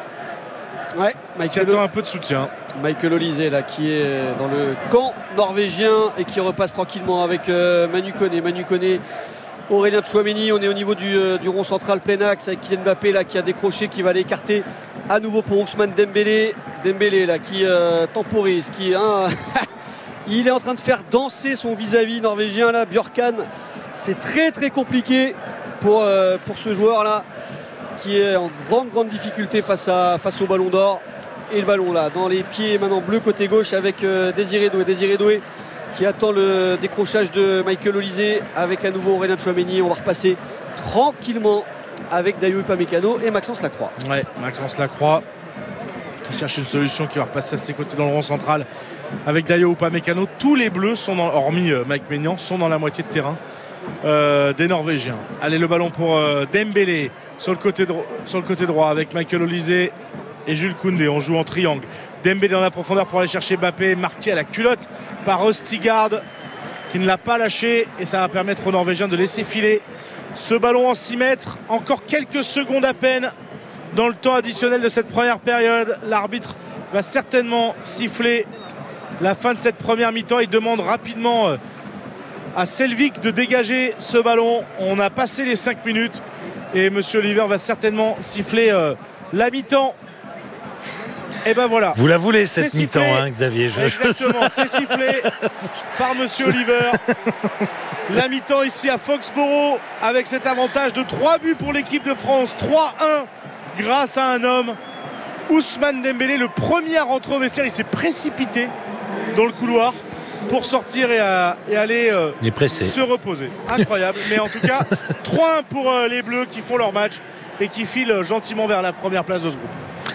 Ouais, qui Michael, attend un peu de soutien. Michael Olysée là qui est dans le camp norvégien et qui repasse tranquillement avec euh, Manu Koné. Manu Koné, Aurélien Tchouaméni, on est au niveau du, euh, du rond central plein axe avec Kylian Mbappé là qui a décroché, qui va l'écarter à nouveau pour Ousmane Dembélé. Dembélé là qui euh, temporise, qui hein, il est en train de faire danser son vis-à-vis norvégien là, Björkan. C'est très très compliqué pour, euh, pour ce joueur là qui est en grande grande difficulté face, à, face au ballon d'or. Et le ballon là dans les pieds maintenant bleu côté gauche avec euh, Désiré Doué. Désiré Doué qui attend le décrochage de Michael Olysée avec à nouveau Aurélien Tchouaméni. On va repasser tranquillement avec Dayo Upamecano et Maxence Lacroix. Ouais, Maxence Lacroix qui cherche une solution, qui va repasser à ses côtés dans le rond central avec Dayo Upamecano. Tous les Bleus, sont dans, hormis euh, Mike Maignan, sont dans la moitié de terrain euh, des Norvégiens. Allez, le ballon pour euh, Dembélé sur le, côté dro- sur le côté droit avec Michael Olysée et Jules Koundé. On joue en triangle. Dembélé dans la profondeur pour aller chercher Mbappé, marqué à la culotte par Østigard qui ne l'a pas lâché, et ça va permettre aux Norvégiens de laisser filer ce ballon en six mètres. Encore quelques secondes à peine dans le temps additionnel de cette première période. L'arbitre va certainement siffler la fin de cette première mi-temps. Il demande rapidement à Selvik de dégager ce ballon. On a passé les cinq minutes et Monsieur Oliver va certainement siffler euh, la mi-temps. Et ben voilà. Vous la voulez cette C'est mi-temps, sifflé. hein, Xavier. Je- Exactement, c'est sifflé par Monsieur Oliver. La mi-temps ici à Foxborough avec cet avantage de trois buts pour l'équipe de France. trois un grâce à un homme, Ousmane Dembélé, le premier à rentrer au vestiaire. Il s'est précipité dans le couloir pour sortir et, à, et aller euh, Il est pressé. se reposer. Incroyable. Mais en tout cas, trois un pour euh, les Bleus qui font leur match et qui filent gentiment vers la première place de ce groupe.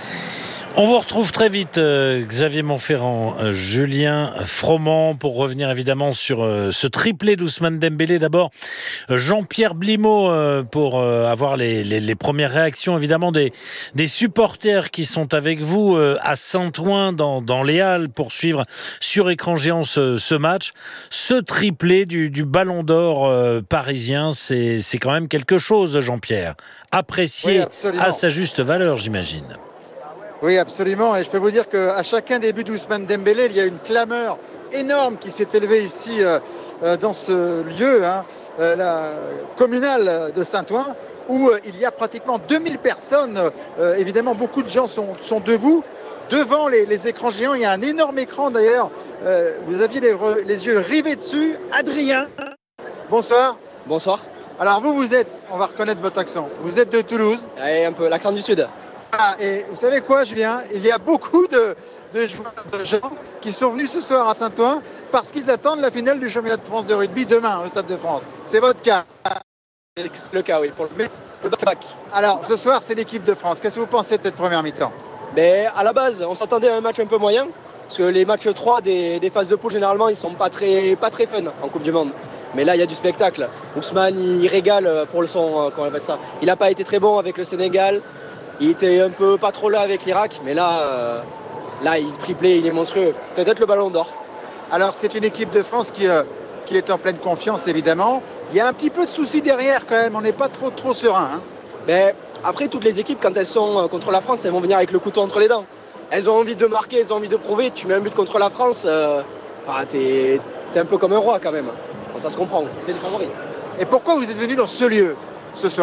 On vous retrouve très vite, euh, Xavier Montferrand, euh, Julien Froment, pour revenir évidemment sur euh, ce triplé d'Ousmane Dembélé. D'abord, euh, Jean-Pierre Blimaud, euh, pour euh, avoir les, les, les premières réactions évidemment des, des supporters qui sont avec vous euh, à Saint-Ouen dans, dans les Halles pour suivre sur écran géant ce, ce match. Ce triplé du, du Ballon d'Or euh, parisien, c'est, c'est quand même quelque chose, Jean-Pierre. Apprécié Oui, absolument. à sa juste valeur, j'imagine. Oui, absolument. Et je peux vous dire qu'à chacun des buts d'Ousmane Dembélé, il y a une clameur énorme qui s'est élevée ici euh, euh, dans ce lieu, hein, euh, la communale de Saint-Ouen, où euh, il y a pratiquement deux mille personnes. Euh, évidemment, beaucoup de gens sont, sont debout. Devant les, les écrans géants, il y a un énorme écran d'ailleurs. Euh, vous aviez les, re- les yeux rivés dessus. Adrien, bonsoir. Bonsoir. Alors vous, vous êtes, on va reconnaître votre accent, vous êtes de Toulouse. Et un peu l'accent du sud. Ah, et vous savez quoi, Julien? Il y a beaucoup de, de joueurs, de gens qui sont venus ce soir à Saint-Ouen parce qu'ils attendent la finale du championnat de France de rugby demain au Stade de France. C'est votre cas. C'est le cas, oui, pour le, le back. Alors, ce soir, c'est l'équipe de France. Qu'est-ce que vous pensez de cette première mi-temps? Mais à la base, on s'attendait à un match un peu moyen, parce que les matchs trois des, des phases de poule, généralement, ils sont pas très, pas très fun en Coupe du Monde. Mais là, il y a du spectacle. Ousmane, il régale pour le son, comment on appelle ça. Il n'a pas été très bon avec le Sénégal. Il était un peu pas trop là avec l'Irak, mais là, euh, là, il triplé, il est monstrueux. Peut-être le Ballon d'Or. Alors, c'est une équipe de France qui, euh, qui est en pleine confiance, évidemment. Il y a un petit peu de soucis derrière, quand même. On n'est pas trop, trop serein. Hein. Mais après, toutes les équipes, quand elles sont contre la France, elles vont venir avec le couteau entre les dents. Elles ont envie de marquer, elles ont envie de prouver. Tu mets un but contre la France, euh, enfin, t'es, t'es un peu comme un roi quand même. Bon, ça se comprend, c'est les favoris. Et pourquoi vous êtes venu dans ce lieu ce soir?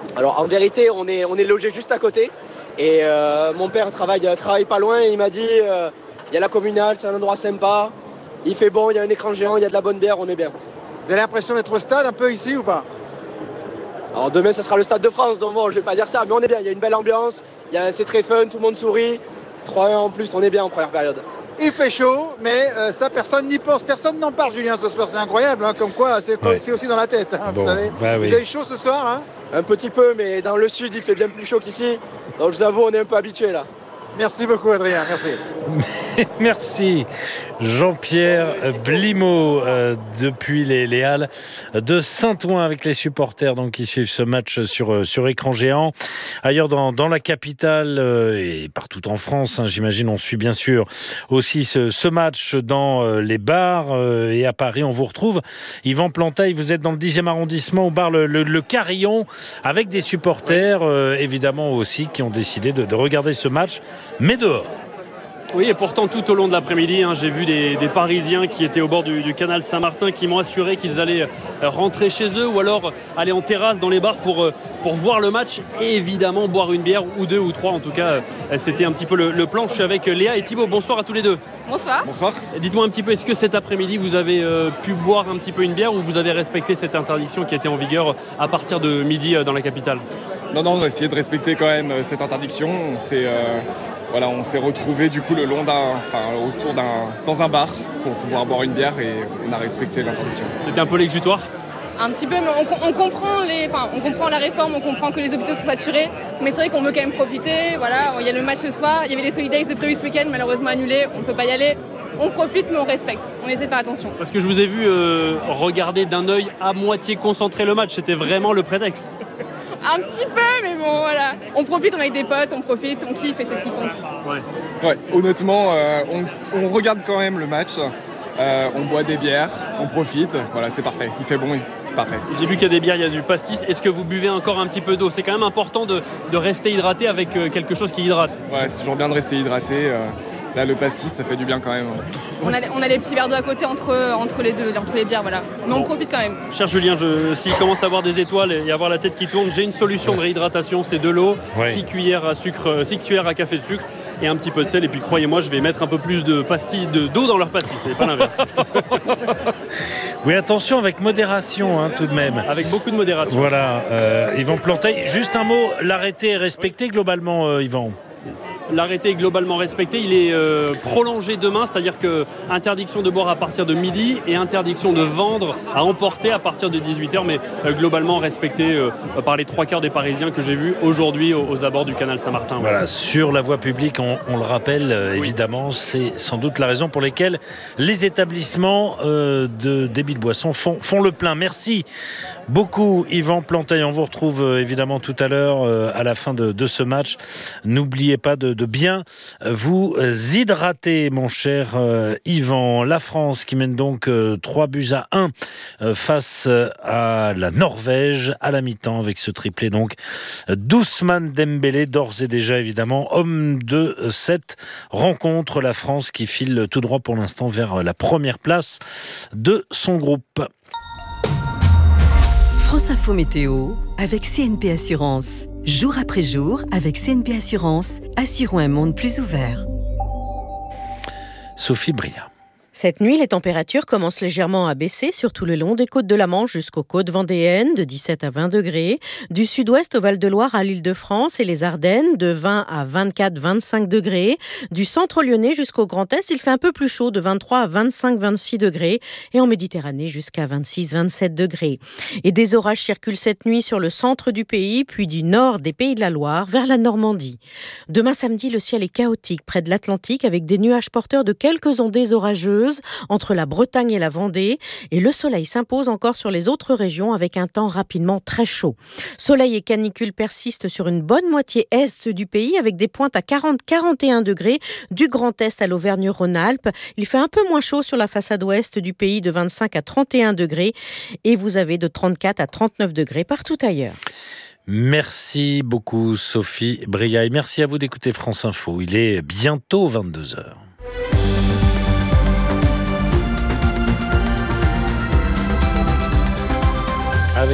Alors en vérité, on est, on est logé juste à côté. Et euh, mon père travaille, travaille pas loin et il m'a dit il euh, y a la communale, c'est un endroit sympa, il fait bon, il y a un écran géant, il y a de la bonne bière, on est bien. Vous avez l'impression d'être au stade un peu ici ou pas? Alors demain, ça sera le Stade de France, donc bon, je vais pas dire ça, mais on est bien, il y a une belle ambiance, il y a, c'est très fun, tout le monde sourit. trois un en plus, on est bien en première période. Il fait chaud, mais euh, ça, personne n'y pense. Personne n'en parle, Julien, ce soir. C'est incroyable, hein, comme quoi c'est, ouais. c'est aussi dans la tête, hein, bon, vous savez. bah oui. Vous avez chaud ce soir, là? Un petit peu, mais dans le sud, il fait bien plus chaud qu'ici. Donc je vous avoue, on est un peu habitués là. Merci beaucoup, Adrien. Merci. Merci Jean-Pierre Blimaud euh, depuis les, les Halles de Saint-Ouen avec les supporters donc, qui suivent ce match sur, sur écran géant. Ailleurs dans, dans la capitale euh, et partout en France, hein, j'imagine, on suit bien sûr aussi ce, ce match dans euh, les bars euh, et à Paris. On vous retrouve. Yvan Plantail, vous êtes dans le dixième arrondissement au bar Le, le, le Carillon avec des supporters euh, évidemment aussi qui ont décidé de, de regarder ce match, mais dehors. Oui, et pourtant tout au long de l'après-midi, hein, j'ai vu des, des Parisiens qui étaient au bord du, du canal Saint-Martin qui m'ont assuré qu'ils allaient rentrer chez eux ou alors aller en terrasse dans les bars pour, pour voir le match et évidemment boire une bière ou deux ou trois. En tout cas, c'était un petit peu le, le plan. Je suis avec Léa et Thibaut. Bonsoir à tous les deux. Bonsoir. Bonsoir. Dites-moi un petit peu, est-ce que cet après-midi vous avez euh, pu boire un petit peu une bière ou vous avez respecté cette interdiction qui était en vigueur à partir de midi euh, dans la capitale ? Non, non, on a essayé de respecter quand même cette interdiction. On s'est, euh, voilà, on s'est retrouvés du coup le long d'un, enfin, autour d'un, dans un bar pour pouvoir boire une bière et on a respecté l'interdiction. C'était un peu l'exutoire ? Un petit peu, mais on, on, comprend les, enfin, on comprend la réforme, on comprend que les hôpitaux sont saturés, mais c'est vrai qu'on veut quand même profiter. Voilà, il y a le match ce soir, il y avait les Solidays de prévu ce week-end, malheureusement annulés, on ne peut pas y aller. On profite, mais on respecte. On essaie de faire attention. Parce que je vous ai vu euh, regarder d'un œil à moitié concentré le match, c'était vraiment le prétexte. Un petit peu, mais bon, voilà. On profite, on est avec des potes, on profite, on kiffe et c'est ce qui compte. Ouais, ouais honnêtement, euh, on, on regarde quand même le match. Euh, on boit des bières, on profite, voilà, c'est parfait, il fait bon, c'est parfait. J'ai vu qu'il y a des bières, il y a du pastis. Est-ce que vous buvez encore un petit peu d'eau ? C'est quand même important de, de rester hydraté avec euh, quelque chose qui hydrate. Ouais, c'est toujours bien de rester hydraté. Euh, là, le pastis, ça fait du bien quand même. On a, on a les petits verres d'eau à côté entre, entre les deux, entre les bières, voilà. Mais on profite quand même. Cher Julien, je, s'il commence à avoir des étoiles et avoir la tête qui tourne, j'ai une solution de réhydratation, c'est de l'eau, ouais. six cuillères à sucre, six cuillères à café de sucre et un petit peu de sel. Et puis croyez-moi, je vais mettre un peu plus de pastilles, de, d'eau dans leur pastilles, ce n'est pas l'inverse. Oui, attention, avec modération hein, tout de même. Avec beaucoup de modération. Voilà, euh, Yvan Plantail. Juste un mot, l'arrêté est respecté globalement, euh, Yvan ? L'arrêté est globalement respecté, il est euh, prolongé demain, c'est-à-dire que interdiction de boire à partir de midi et interdiction de vendre à emporter à partir de dix-huit heures, mais euh, globalement respecté euh, par les trois quarts des Parisiens que j'ai vus aujourd'hui aux, aux abords du canal Saint-Martin. Voilà, voilà. Sur la voie publique, on, on le rappelle, euh, oui. évidemment, c'est sans doute la raison pour laquelle les établissements euh, de débit de boissons font, font le plein. Merci beaucoup Yvan Plantail, on vous retrouve euh, évidemment tout à l'heure euh, à la fin de, de ce match. N'oubliez pas de, de bien vous hydrater, mon cher euh, Yvan. La France qui mène donc euh, trois buts à un euh, face à la Norvège à la mi-temps avec ce triplé donc d'Ousmane Dembélé, d'ores et déjà évidemment homme de cette rencontre. La France qui file tout droit pour l'instant vers la première place de son groupe. France Info Météo avec C N P Assurance. Jour après jour, avec C N P Assurance, assurons un monde plus ouvert. Sophie Bria. Cette nuit, les températures commencent légèrement à baisser, surtout le long des côtes de la Manche jusqu'aux côtes vendéennes, de dix-sept à vingt degrés. Du sud-ouest au Val-de-Loire à l'Île-de-France et les Ardennes, de vingt à vingt-quatre à vingt-cinq degrés. Du centre lyonnais jusqu'au Grand Est, il fait un peu plus chaud, de vingt-trois à vingt-cinq à vingt-six degrés. Et en Méditerranée, jusqu'à vingt-six à vingt-sept degrés. Et des orages circulent cette nuit sur le centre du pays, puis du nord des Pays de la Loire vers la Normandie. Demain samedi, le ciel est chaotique près de l'Atlantique avec des nuages porteurs de quelques ondées orageuses entre la Bretagne et la Vendée, et le soleil s'impose encore sur les autres régions avec un temps rapidement très chaud. Soleil et canicule persistent sur une bonne moitié est du pays avec des pointes à quarante à quarante et un degrés du Grand Est à l'Auvergne-Rhône-Alpes. Il fait un peu moins chaud sur la façade ouest du pays de vingt-cinq à trente et un degrés et vous avez de trente-quatre à trente-neuf degrés partout ailleurs. Merci beaucoup Sophie Briaille. Merci à vous d'écouter France Info. Il est bientôt vingt-deux heures. Avec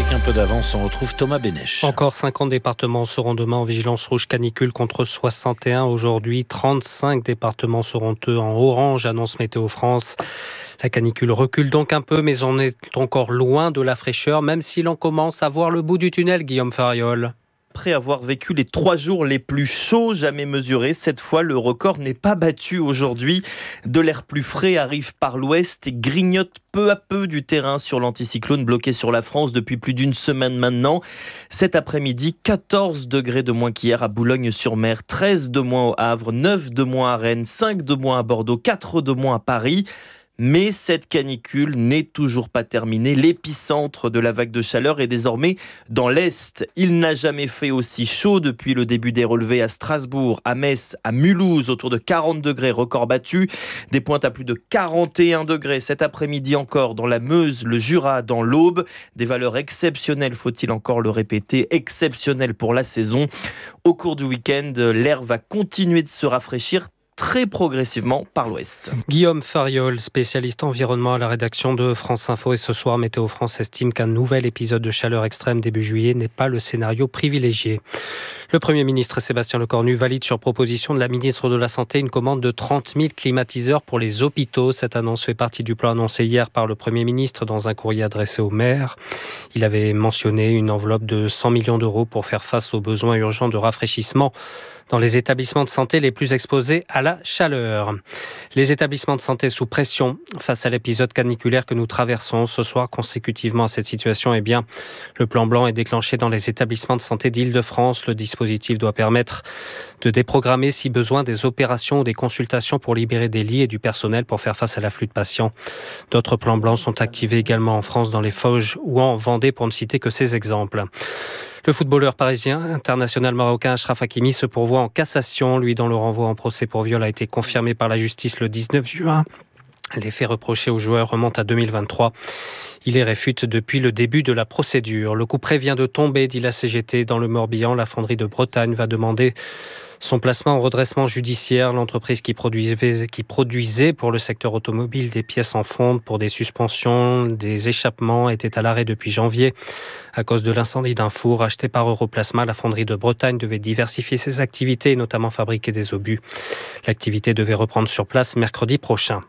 avec un peu d'avance, on retrouve Thomas Bénèche. Encore cinquante départements seront demain en vigilance rouge canicule contre soixante et un aujourd'hui. trente-cinq départements seront eux en orange, annonce Météo France. La canicule recule donc un peu, mais on est encore loin de la fraîcheur, même si l'on commence à voir le bout du tunnel, Guillaume Fariol. Après avoir vécu les trois jours les plus chauds jamais mesurés, cette fois le record n'est pas battu aujourd'hui. De l'air plus frais arrive par l'ouest et grignote peu à peu du terrain sur l'anticyclone bloqué sur la France depuis plus d'une semaine maintenant. Cet après-midi, quatorze degrés de moins qu'hier à Boulogne-sur-Mer, treize de moins au Havre, neuf de moins à Rennes, cinq de moins à Bordeaux, quatre de moins à Paris. Mais cette canicule n'est toujours pas terminée. L'épicentre de la vague de chaleur est désormais dans l'Est. Il n'a jamais fait aussi chaud depuis le début des relevés à Strasbourg, à Metz, à Mulhouse, autour de quarante degrés, record battu. Des pointes à plus de quarante et un degrés cet après-midi encore dans la Meuse, le Jura, dans l'Aube. Des valeurs exceptionnelles, faut-il encore le répéter, exceptionnelles pour la saison. Au cours du week-end, l'air va continuer de se rafraîchir très progressivement par l'ouest. Guillaume Fariol, spécialiste environnement à la rédaction de France Info. Et ce soir, Météo France estime qu'un nouvel épisode de chaleur extrême début juillet n'est pas le scénario privilégié. Le Premier ministre Sébastien Lecornu valide sur proposition de la ministre de la Santé une commande de trente mille climatiseurs pour les hôpitaux. Cette annonce fait partie du plan annoncé hier par le Premier ministre dans un courrier adressé aux maires. Il avait mentionné une enveloppe de cent millions d'euros pour faire face aux besoins urgents de rafraîchissement dans les établissements de santé les plus exposés à la chaleur. Les établissements de santé sous pression face à l'épisode caniculaire que nous traversons ce soir consécutivement à cette situation, eh bien, le plan blanc est déclenché dans les établissements de santé d'Île-de-France. Le dispositif doit permettre de déprogrammer si besoin des opérations ou des consultations pour libérer des lits et du personnel pour faire face à l'afflux de patients. D'autres plans blancs sont activés également en France, dans les Vosges ou en Vendée, pour ne citer que ces exemples. Le footballeur parisien international marocain Achraf Hakimi se pourvoit en cassation. Lui, dont le renvoi en procès pour viol a été confirmé par la justice le dix-neuf juin. Les faits reprochés au joueur remontent à deux mille vingt-trois. Il les réfute depuis le début de la procédure. Le couperet vient de tomber, dit la C G T. Dans le Morbihan, la fonderie de Bretagne va demander son placement en redressement judiciaire. L'entreprise qui produisait, qui produisait pour le secteur automobile des pièces en fonte pour des suspensions, des échappements, était à l'arrêt depuis janvier. À cause de l'incendie d'un four acheté par Europlasma, la fonderie de Bretagne devait diversifier ses activités et notamment fabriquer des obus. L'activité devait reprendre sur place mercredi prochain.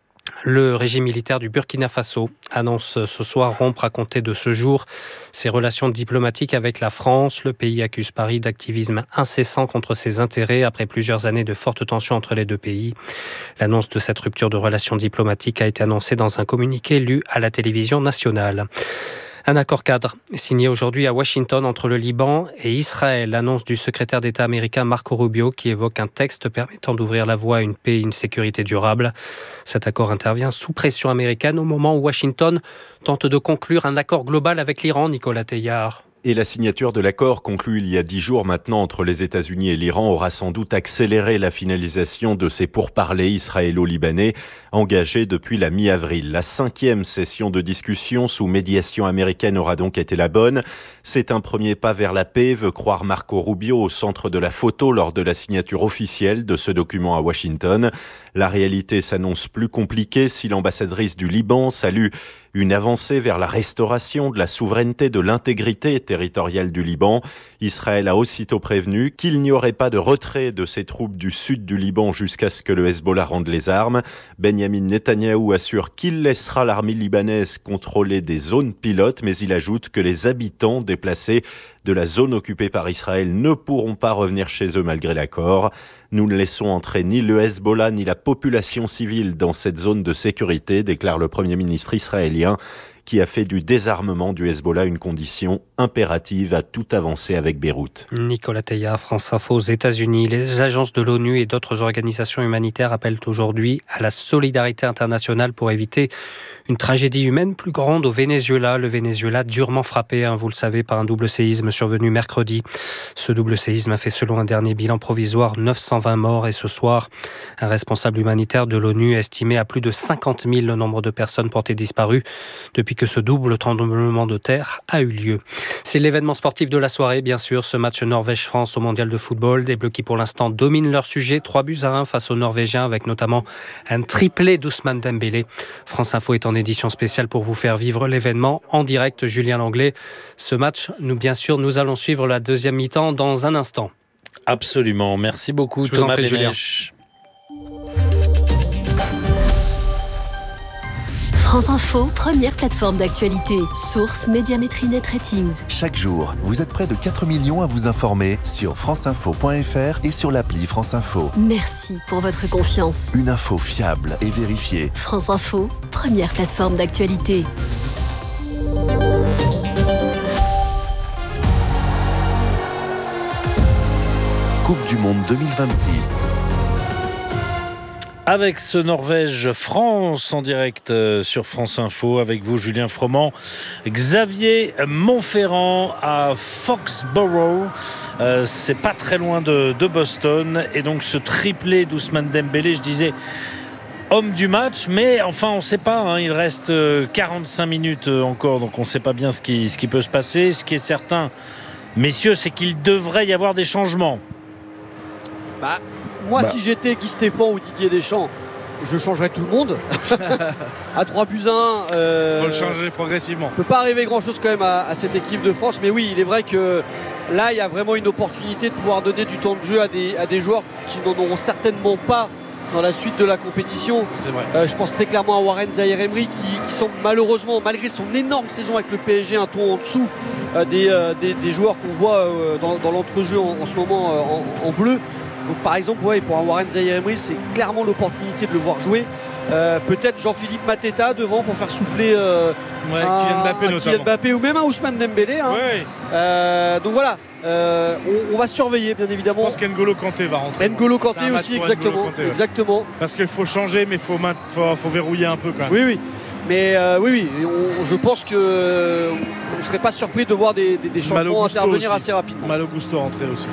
Le régime militaire du Burkina Faso annonce ce soir rompre à compter de ce jour ses relations diplomatiques avec la France. Le pays accuse Paris d'activisme incessant contre ses intérêts après plusieurs années de fortes tensions entre les deux pays. L'annonce de cette rupture de relations diplomatiques a été annoncée dans un communiqué lu à la télévision nationale. Un accord cadre signé aujourd'hui à Washington entre le Liban et Israël. L'annonce du secrétaire d'État américain Marco Rubio qui évoque un texte permettant d'ouvrir la voie à une paix et une sécurité durable. Cet accord intervient sous pression américaine au moment où Washington tente de conclure un accord global avec l'Iran, Nicolas Teilhard. Et la signature de l'accord conclu il y a dix jours maintenant entre les États-Unis et l'Iran aura sans doute accéléré la finalisation de ces pourparlers israélo-libanais engagés depuis la mi-avril. La cinquième session de discussion sous médiation américaine aura donc été la bonne. C'est un premier pas vers la paix, veut croire Marco Rubio au centre de la photo lors de la signature officielle de ce document à Washington. La réalité s'annonce plus compliquée si l'ambassadrice du Liban salue une avancée vers la restauration de la souveraineté, de l'intégrité territoriale du Liban. Israël a aussitôt prévenu qu'il n'y aurait pas de retrait de ses troupes du sud du Liban jusqu'à ce que le Hezbollah rende les armes. Benyamin Netanyahou assure qu'il laissera l'armée libanaise contrôler des zones pilotes, mais il ajoute que les habitants déplacés de la zone occupée par Israël ne pourront pas revenir chez eux malgré l'accord. Nous ne laissons entrer ni le Hezbollah ni la population civile dans cette zone de sécurité, déclare le Premier ministre israélien, qui a fait du désarmement du Hezbollah une condition impérative à toute avancée avec Beyrouth. Nicolas Teilhard, France Info. Aux États-Unis, les agences de l'ONU et d'autres organisations humanitaires appellent aujourd'hui à la solidarité internationale pour éviter une tragédie humaine plus grande au Venezuela. Le Venezuela durement frappé, hein, vous le savez, par un double séisme survenu mercredi. Ce double séisme a fait, selon un dernier bilan provisoire, neuf cent vingt morts. Et ce soir, un responsable humanitaire de l'ONU estimait à plus de cinquante mille le nombre de personnes portées disparues depuis que ce double tremblement de terre a eu lieu. C'est l'événement sportif de la soirée, bien sûr, ce match Norvège-France au Mondial de football. Des Bleus qui, pour l'instant, dominent leur sujet. trois buts à un face aux Norvégiens, avec notamment un triplé d'Ousmane Dembélé. France Info est en édition spéciale pour vous faire vivre l'événement en direct. Julien Langlais, ce match, nous, bien sûr, nous allons suivre la deuxième mi-temps dans un instant. Absolument. Merci beaucoup, Je vous Thomas en prie, Julien. France Info, première plateforme d'actualité. Source Médiamétrie Net Ratings. Chaque jour, vous êtes près de quatre millions à vous informer sur franceinfo point f r et sur l'appli France Info. Merci pour votre confiance. Une info fiable et vérifiée. France Info, première plateforme d'actualité. Coupe du Monde deux mille vingt-six. Avec ce Norvège-France en direct sur France Info, avec vous Julien Froment, Xavier Montferrand à Foxborough, euh, c'est pas très loin de, de Boston, et donc ce triplé d'Ousmane Dembélé, je disais homme du match, mais enfin on ne sait pas, hein, il reste quarante-cinq minutes encore, donc on ne sait pas bien ce qui, ce qui peut se passer. Ce qui est certain, messieurs, c'est qu'il devrait y avoir des changements. Bah, moi, bah. si j'étais Guy Stéphane ou Didier Deschamps, je changerais tout le monde. À trois buts à un. Il euh, faut le changer progressivement. Il ne peut pas arriver grand-chose quand même à, à cette équipe de France. Mais oui, il est vrai que là, il y a vraiment une opportunité de pouvoir donner du temps de jeu à des, à des joueurs qui n'en auront certainement pas dans la suite de la compétition. C'est vrai. Euh, je pense très clairement à Warren Zaïre-Emery qui, qui semble malheureusement, malgré son énorme saison avec le P S G, un ton en dessous euh, des, euh, des, des joueurs qu'on voit euh, dans, dans l'entrejeu en, en ce moment euh, en, en bleu. Donc par exemple, ouais, pour un Warren Zaïre-Emery, c'est clairement l'opportunité de le voir jouer. Euh, peut-être Jean-Philippe Mateta devant pour faire souffler euh, ouais, un, Kylian Mbappé, un Kylian Mbappé ou même un Ousmane Dembélé. Hein. Ouais. Euh, donc voilà, euh, on, on va surveiller bien évidemment. Je pense qu'N'Golo Kanté va rentrer. N'Golo Kanté aussi, exactement. Kanté, ouais. exactement. Parce qu'il faut changer, mais il faut, faut, faut verrouiller un peu quand même. Oui, oui. Mais euh, oui, oui, on, je pense qu'on euh, ne serait pas surpris de voir des, des, des changements intervenir aussi. assez rapidement. Malo Gusto rentrer aussi.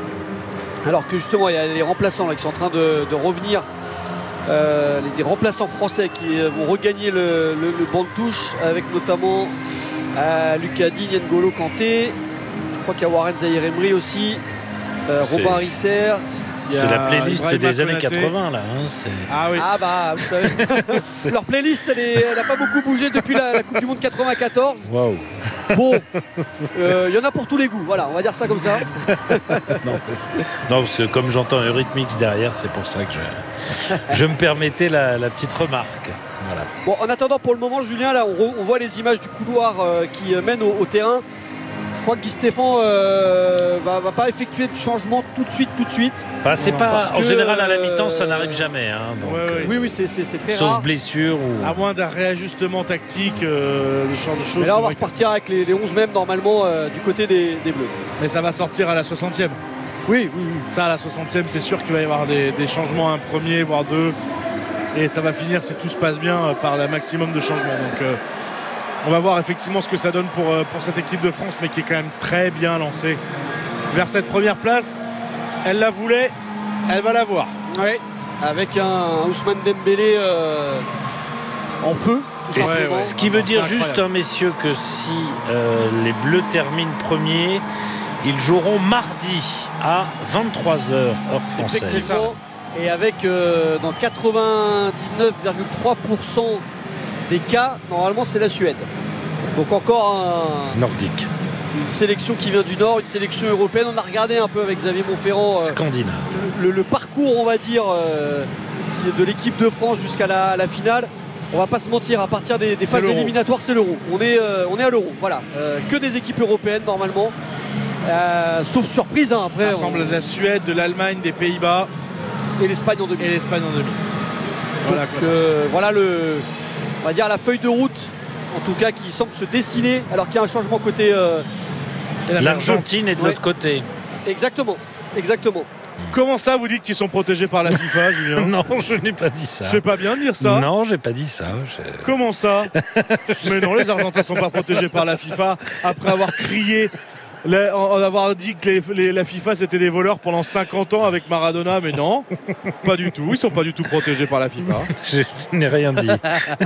Alors que justement, il y a les remplaçants là, qui sont en train de, de revenir. Euh, les, les remplaçants français qui euh, vont regagner le, le, le banc de touche, avec notamment euh, Lucas Digne, N'Golo Kanté. Je crois qu'il y a Warren Zaïre-Emery aussi, euh, Robin Risser. C'est la playlist Ibrahima des années Konaté. quatre-vingts là. Hein, c'est... Ah oui. Ah bah vous savez, leur playlist elle n'a pas beaucoup bougé depuis la, la Coupe du Monde quatre-vingt-quatorze. Waouh. Bon, il euh, y en a pour tous les goûts, voilà, on va dire ça comme ça. non, non, parce que comme j'entends Eurythmics derrière, c'est pour ça que je, je me permettais la, la petite remarque. Voilà. Bon, en attendant, pour le moment, Julien, là, on, re, on voit les images du couloir euh, qui mène au, au terrain. Je crois que Guy Stéphane euh, va, va pas effectuer de changement tout de suite, tout de suite. Bah, c'est pas, Parce en que, général, à la mi-temps, euh, ça n'arrive jamais. Hein, donc, ouais, ouais. Euh, oui, oui, c'est, c'est, c'est très sauf rare. blessure. Ou... À moins d'un réajustement tactique, euh, le genre de choses. Mais là, on va repartir avec les, les onze mêmes, normalement, euh, du côté des, des Bleus. Mais ça va sortir à la soixantième. Oui, oui, oui. Ça, à la soixantième, c'est sûr qu'il va y avoir des, des changements, un premier, voire deux. Et ça va finir, si tout se passe bien, par un maximum de changements. Donc, euh, on va voir effectivement ce que ça donne pour, pour cette équipe de France, mais qui est quand même très bien lancée vers cette première place. Elle la voulait, elle va l'avoir. Oui, avec un Ousmane Dembélé euh, en feu, tout Et simplement. ouais, ouais. Ce qui veut C'est dire incroyable. juste, hein, messieurs, que si euh, les Bleus terminent premiers, ils joueront mardi à vingt-trois heures, heure française. Effectivement. Et avec euh, dans quatre-vingt-dix-neuf virgule trois pour cent des cas, normalement c'est la Suède. Donc encore un, Nordique. une sélection qui vient du Nord, une sélection européenne. On a regardé un peu avec Xavier Montferrand euh, Scandinave. le, le parcours, on va dire, euh, qui est de l'équipe de France jusqu'à la, la finale. On va pas se mentir, à partir des, des phases l'Euro. éliminatoires, c'est l'Euro. On est, euh, on est à l'Euro, voilà. Euh, que des équipes européennes normalement. Euh, sauf surprise, hein, après. Ça ressemble on... à la Suède, de l'Allemagne, des Pays-Bas. Et l'Espagne en demi. Et l'Espagne en demi. Voilà, Donc, quoi, ça, euh, voilà le, on va dire la feuille de route, en tout cas, qui semble se dessiner, alors qu'il y a un changement côté. Euh... L'Argentine est de ouais. l'autre côté. Exactement, exactement. Comment ça, vous dites qu'ils sont protégés par la FIFA, Julien? Non, je n'ai pas dit ça. Je sais pas bien dire ça. Non, j'ai pas dit ça. Je... Comment ça? Mais non, les Argentins sont pas protégés par la FIFA après avoir crié la, en avoir dit que les, les, la FIFA c'était des voleurs pendant cinquante ans avec Maradona, mais non, pas du tout. Ils sont pas du tout protégés par la FIFA. Je, je n'ai rien dit.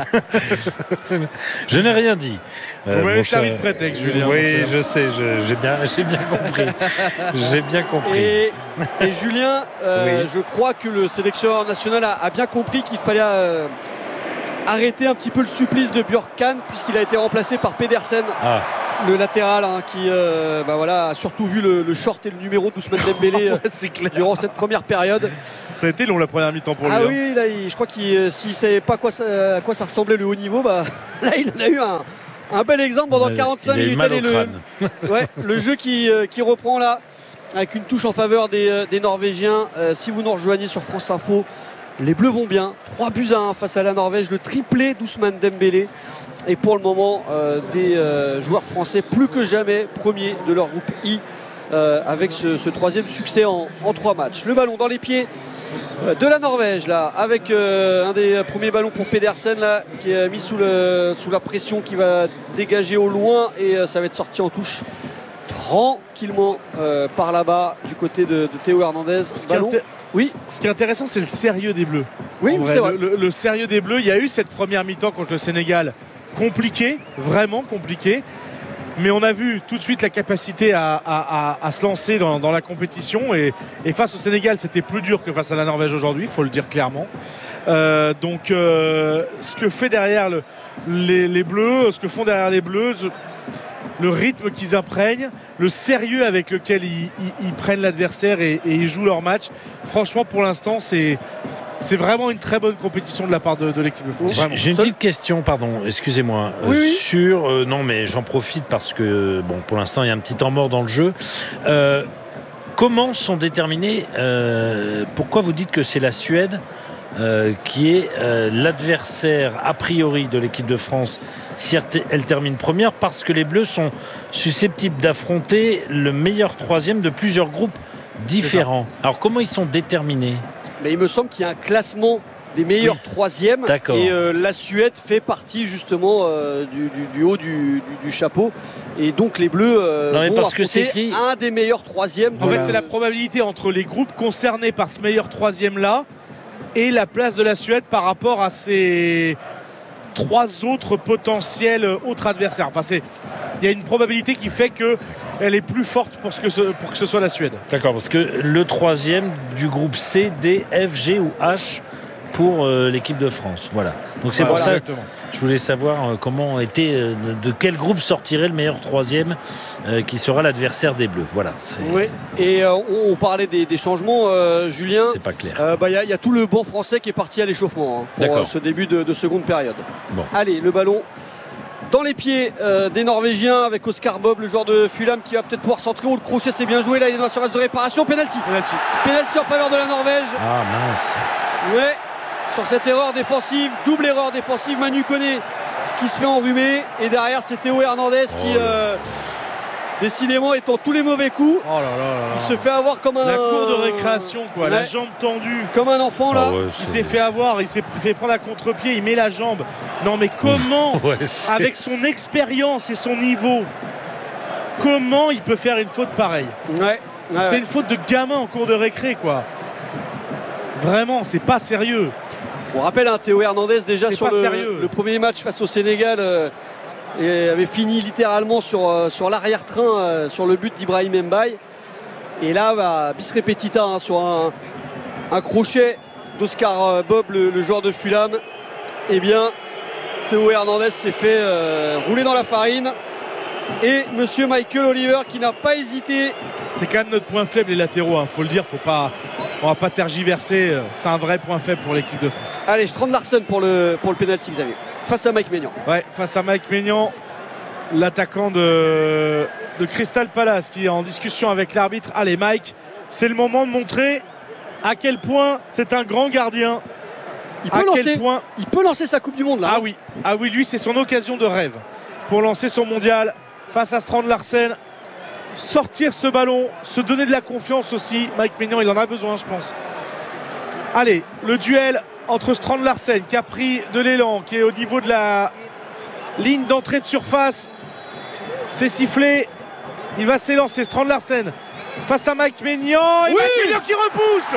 je n'ai rien dit. Vous euh, m'avez servi de prétexte, Julien. Oui, je sais, je, j'ai, bien, j'ai bien compris. J'ai bien compris. Et, et Julien, euh, oui. je crois que le sélectionneur national a, a bien compris qu'il fallait euh, arrêter un petit peu le supplice de Björkan, puisqu'il a été remplacé par Pedersen. Ah. Le latéral hein, qui euh, bah voilà, a surtout vu le, le short et le numéro d'Ousmane Dembélé ouais, durant cette première période. Ça a été long la première mi-temps pour lui. Ah hein. oui, là, il, je crois qu'il euh, s'il ne savait pas quoi ça, à quoi ça ressemblait le haut niveau, bah, là il en a eu un, un bel exemple pendant quarante-cinq minutes. Et le, ouais, le jeu qui, euh, qui reprend là avec une touche en faveur des, euh, des Norvégiens. Euh, si vous nous rejoignez sur France Info, les Bleus vont bien. trois buts à un face à la Norvège, le triplé d'Ousmane Dembélé. Et pour le moment, euh, des euh, joueurs français plus que jamais premiers de leur groupe I euh, avec ce, ce troisième succès en, en trois matchs. Le ballon dans les pieds euh, de la Norvège là, avec euh, un des premiers ballons pour Pedersen là, qui est mis sous, le, sous la pression, qui va dégager au loin et euh, ça va être sorti en touche tranquillement euh, par là-bas du côté de, de Théo Hernandez. Ce qui, inté- oui. Ce qui est intéressant, c'est le sérieux des Bleus. Oui, vrai, c'est vrai. Le, le, le sérieux des Bleus. Il y a eu cette première mi-temps contre le Sénégal compliqué, vraiment compliqué, mais on a vu tout de suite la capacité à, à, à, à se lancer dans, dans la compétition et, et face au Sénégal c'était plus dur que face à la Norvège aujourd'hui, il faut le dire clairement. Euh, donc euh, ce que fait derrière le, les, les Bleus, ce que font derrière les Bleus, je, le rythme qu'ils imprègnent, le sérieux avec lequel ils, ils, ils prennent l'adversaire et, et ils jouent leur match, franchement pour l'instant c'est C'est vraiment une très bonne compétition de la part de, de l'équipe de France. J'ai, j'ai une petite question, pardon, excusez-moi. Oui, euh, oui. Sur, euh, non mais j'en profite parce que, bon, pour l'instant il y a un petit temps mort dans le jeu. Euh, comment sont déterminés, euh, pourquoi vous dites que c'est la Suède euh, qui est euh, l'adversaire a priori de l'équipe de France si elle termine première, parce que les Bleus sont susceptibles d'affronter le meilleur troisième de plusieurs groupes différents. Alors comment ils sont déterminés ? Mais il me semble qu'il y a un classement des meilleurs oui. troisièmes. D'accord. Et euh, la Suède fait partie justement euh, du, du, du haut du, du, du chapeau. Et donc les Bleus euh, non, mais vont parce que c'est écrit... un des meilleurs troisièmes. En fait, c'est la probabilité entre les groupes concernés par ce meilleur troisième-là et la place de la Suède par rapport à ces trois autres potentiels autres adversaires. Enfin, c'est... il y a une probabilité qui fait que elle est plus forte pour, ce que ce, pour que ce soit la Suède. D'accord, parce que le troisième du groupe C, D, F, G ou H pour euh, l'équipe de France. Voilà. Donc c'est voilà, pour ça exactement. que je voulais savoir euh, comment était, euh, de quel groupe sortirait le meilleur troisième euh, qui sera l'adversaire des Bleus. Voilà. C'est... Oui, et euh, on, on parlait des, des changements, euh, Julien. C'est pas clair. Il euh, bah, y, y a tout le banc français qui est parti à l'échauffement hein, pour euh, ce début de, de seconde période. Bon. Allez, le ballon dans les pieds euh, des Norvégiens avec Oscar Bob, le joueur de Fulham qui va peut-être pouvoir centrer. Oh, le crochet c'est bien joué, là il est dans la surface de réparation. Penalty. Penalty. Penalty en faveur de la Norvège. Ah mince. Ouais, sur cette erreur défensive, double erreur défensive, Manu Koné qui se fait enrhumer. Et derrière c'est Théo Hernandez oh qui euh, décidément est en tous les mauvais coups. Oh là là là. Il se fait avoir comme un... La cour de récréation quoi, ouais. La jambe tendue. Comme un enfant là. Ah ouais, il s'est fait avoir, il s'est fait prendre à contre-pied, il met la jambe. Non mais comment ouais, avec son expérience et son niveau, comment il peut faire une faute pareille ouais, ouais, C'est ouais. une faute de gamin en cours de récré quoi. Vraiment, c'est pas sérieux. On rappelle hein, Théo Hernandez déjà c'est sur le, le premier match face au Sénégal euh, et avait fini littéralement sur, euh, sur l'arrière-train euh, sur le but d'Ibrahim Mbaye. Et là, bah, bis repetita hein, sur un, un crochet d'Oscar euh, Bob, le, le joueur de Fulham. Eh bien, Théo Hernandez s'est fait euh, rouler dans la farine. Et monsieur Michael Oliver qui n'a pas hésité. C'est quand même notre point faible les latéraux, hein, faut le dire, faut pas, on va pas tergiverser. C'est un vrai point faible pour l'équipe de France. Allez, Strand Larsen pour le, pour le pénalty, Xavier. Face à Mike Maignan. Ouais, face à Mike Maignan, l'attaquant de, de Crystal Palace qui est en discussion avec l'arbitre. Allez Mike, c'est le moment de montrer à quel point c'est un grand gardien. Il peut, lancer, point... il peut lancer sa Coupe du Monde là. Ah oui, ah oui, lui c'est son occasion de rêve pour lancer son mondial face à Strand Larsen. Sortir ce ballon, se donner de la confiance aussi. Mike Maignan, il en a besoin, je pense. Allez, le duel entre Strand Larsen qui a pris de l'élan, qui est au niveau de la ligne d'entrée de surface. C'est sifflé. Il va s'élancer, Strand Larsen face à Mike Maignan. Et oui Mike Maignan qui repousse.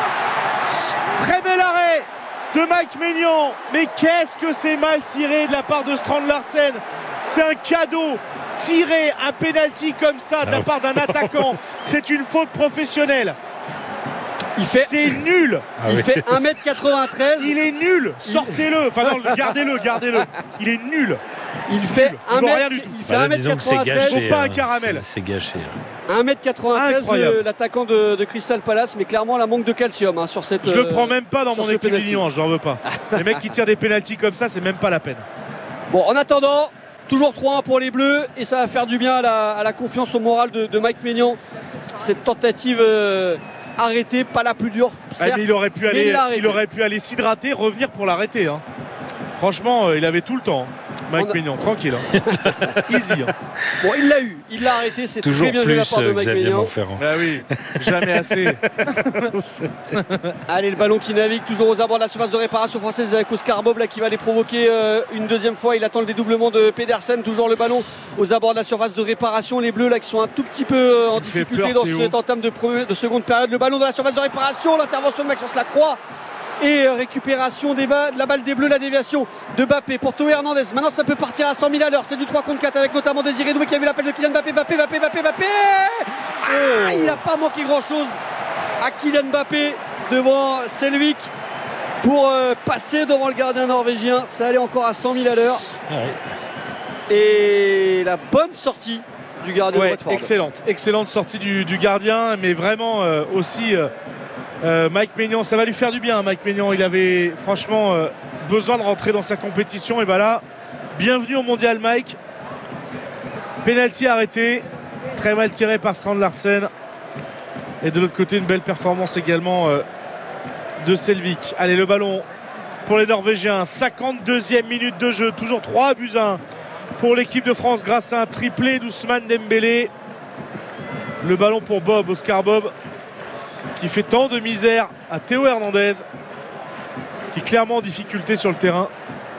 Très bel arrêt de Mike Maignan. Mais qu'est-ce que c'est mal tiré de la part de Strand Larsen. C'est un cadeau. Tirer un penalty comme ça de la part d'un attaquant, c'est une faute professionnelle. Il fait... C'est nul. Ah il oui. fait un mètre quatre-vingt-treize. Il est nul. Sortez-le. Enfin non, gardez-le, gardez-le. Il est nul. Il fait un mètre quatre-vingt-treize. C'est pas un caramel. C'est gâché. un mètre quatre-vingt-treize l'attaquant de, de Crystal Palace, mais clairement la manque de calcium hein, sur cette. Je le prends même pas dans mon équipe penalty. Dimanche, j'en veux pas. Les mecs qui tirent des pénaltys comme ça, c'est même pas la peine. Bon, en attendant, toujours trois un pour les Bleus et ça va faire du bien à la, à la confiance au moral de, de Mike Maignan. Cette tentative euh, arrêtée, pas la plus dure. Certes, ah, mais il aurait pu aller, il, il aurait pu aller s'hydrater, revenir pour l'arrêter. Hein. Franchement, euh, il avait tout le temps. Mike a... Maignan, tranquille. Hein. Easy. Hein. Bon, il l'a eu, il l'a arrêté, c'est toujours très bien joué de la part de Mike Maignan. Ah oui, jamais assez. Allez, le ballon qui navigue toujours aux abords de la surface de réparation française avec Oscar Bob là, qui va aller provoquer euh, une deuxième fois. Il attend le dédoublement de Pedersen, toujours le ballon aux abords de la surface de réparation. Les Bleus là qui sont un tout petit peu euh, en il difficulté peur, dans cette entame de, première, de seconde période. Le ballon de la surface de réparation, l'intervention de Maxence Lacroix. Et récupération des ba- de la balle des Bleus, la déviation de Mbappé pour Théo Hernandez. Maintenant ça peut partir à cent mille à l'heure, c'est du trois contre quatre avec notamment Désiré Doué qui a vu l'appel de Kylian Mbappé. Mbappé, Mbappé, Mbappé, Mbappé. Ah, il n'a pas manqué grand chose à Kylian Mbappé devant Selvic pour euh, passer devant le gardien norvégien. Ça allait encore à cent mille à l'heure. Ah oui. Et la bonne sortie du gardien ouais, de Watford. Excellente, excellente sortie du, du gardien, mais vraiment euh, aussi. Euh, Euh, Mike Maignan, ça va lui faire du bien. Mike Maignan, il avait franchement euh, besoin de rentrer dans sa compétition. Et bah là, bienvenue au mondial, Mike. Penalty arrêté, très mal tiré par Strand Larsen. Et de l'autre côté, une belle performance également euh, de Selvic. Allez, le ballon pour les Norvégiens. cinquante-deuxième minute de jeu, toujours trois buts à un pour l'équipe de France grâce à un triplé d'Ousmane Dembélé. Le ballon pour Bob, Oscar Bob, qui fait tant de misère à Théo Hernandez, qui est clairement en difficulté sur le terrain.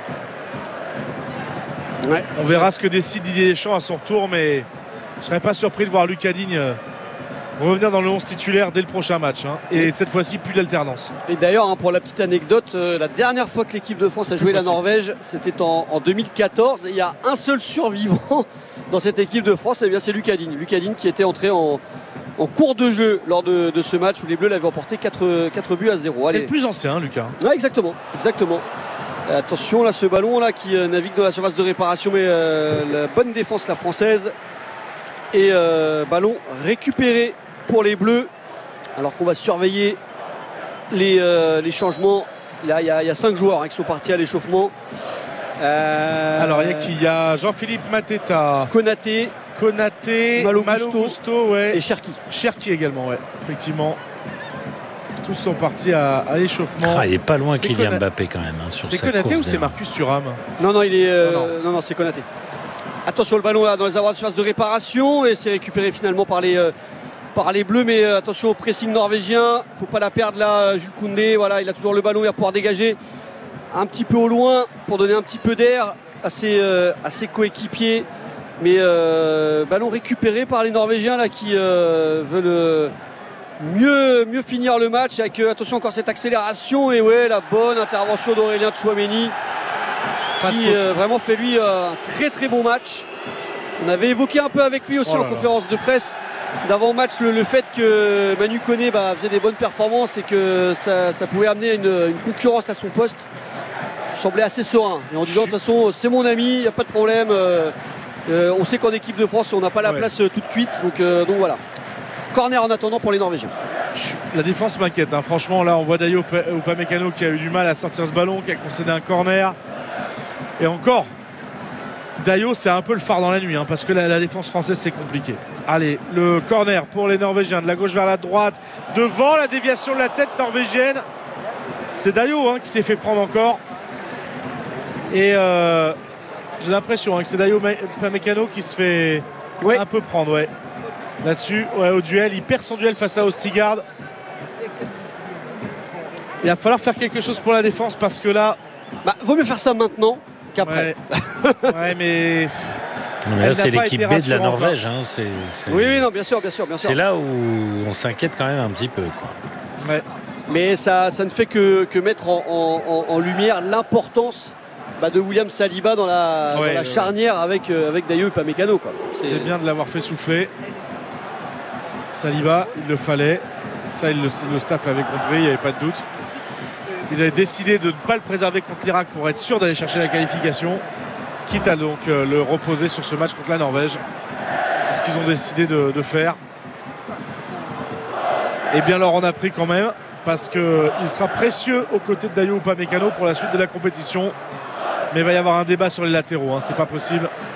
Ouais, on verra ce que décide Didier Deschamps à son retour, mais je ne serais pas surpris de voir Lucas Digne revenir dans le onze titulaire dès le prochain match. Hein. Et oui. Cette fois-ci, plus d'alternance. Et d'ailleurs, hein, pour la petite anecdote, euh, la dernière fois que l'équipe de France a joué la Norvège, c'était en, en deux mille quatorze. Et il y a un seul survivant dans cette équipe de France, et bien c'est Lucas Digne. Lucas Digne qui était entré en... en cours de jeu lors de, de ce match où les Bleus l'avaient emporté quatre buts à zéro. C'est le plus ancien, hein, Lucas. Ouais, exactement, exactement. Euh, attention là, ce ballon là qui euh, navigue dans la surface de réparation, mais euh, la bonne défense la française. Et euh, ballon récupéré pour les Bleus. Alors qu'on va surveiller les, euh, les changements. Là, il y, y a cinq joueurs hein, qui sont partis à l'échauffement. Euh... Alors, il y a qui? Il y a Jean-Philippe Mateta, Konaté. Konaté, Malo, Malo Gusto, Gusto ouais. Et Cherki. Cherki également, ouais, effectivement. Tous sont partis à, à l'échauffement. Ah, il est pas loin Kylian Mbappé quand même. Hein, c'est Konaté ou c'est Marcus Thuram? Non, non, il est. Euh, non, non, non, non c'est Konaté. Attention, le ballon là dans les abords de surface de réparation et c'est récupéré finalement par les, euh, par les Bleus. Mais euh, attention au pressing norvégien. Faut pas la perdre là, Jules Koundé. Voilà, il a toujours le ballon, il va pouvoir dégager un petit peu au loin pour donner un petit peu d'air à ses, euh, à ses coéquipiers. Mais euh, ballon récupéré par les Norvégiens là, qui euh, veulent euh, mieux, mieux finir le match avec euh, attention encore cette accélération et ouais la bonne intervention d'Aurélien Tchouaméni qui euh, vraiment fait lui euh, un très très bon match. On avait évoqué un peu avec lui aussi oh en là conférence là. de presse d'avant-match le, le fait que Manu Koné bah, faisait des bonnes performances et que ça, ça pouvait amener une, une concurrence à son poste. Il semblait assez serein et en disant de toute façon c'est mon ami, il n'y a pas de problème. Euh, Euh, on sait qu'en équipe de France on n'a pas la ouais. place euh, toute cuite donc, euh, donc voilà, corner en attendant pour les Norvégiens. La défense m'inquiète hein. Franchement là on voit Dayo Upamecano qui a eu du mal à sortir ce ballon, qui a concédé un corner et encore Dayo c'est un peu le phare dans la nuit hein, parce que la, la défense française c'est compliqué. Allez, le corner pour les Norvégiens de la gauche vers la droite, devant la déviation de la tête norvégienne, c'est Dayo hein, qui s'est fait prendre encore et euh, j'ai l'impression hein, que c'est Dayo Upamecano qui se fait ouais. un peu prendre ouais. là-dessus ouais, au duel. Il perd son duel face à Ostigard. Il va falloir faire quelque chose pour la défense parce que là... Bah, vaut mieux faire ça maintenant qu'après. Ouais, ouais mais... Mais là, c'est l'équipe B de la Norvège. Hein, c'est, c'est... Oui, oui, non, bien sûr, bien sûr, bien sûr. C'est là où on s'inquiète quand même un petit peu, quoi. Ouais. Mais ça, ça ne fait que, que mettre en, en, en lumière l'importance bah, de William Saliba dans la, ouais, dans la ouais. charnière avec, euh, avec Dayot Upamecano. Quoi. C'est... c'est bien de l'avoir fait souffler. Saliba, il le fallait. Ça, il le, le staff l'avait compris, il n'y avait pas de doute. Ils avaient décidé de ne pas le préserver contre l'Irak pour être sûr d'aller chercher la qualification, quitte à donc euh, le reposer sur ce match contre la Norvège. C'est ce qu'ils ont décidé de, de faire. Et bien leur en a pris quand même, parce qu'il sera précieux aux côtés de Dayot Upamecano pour la suite de la compétition. Mais il va y avoir un débat sur les latéraux, hein, c'est pas possible.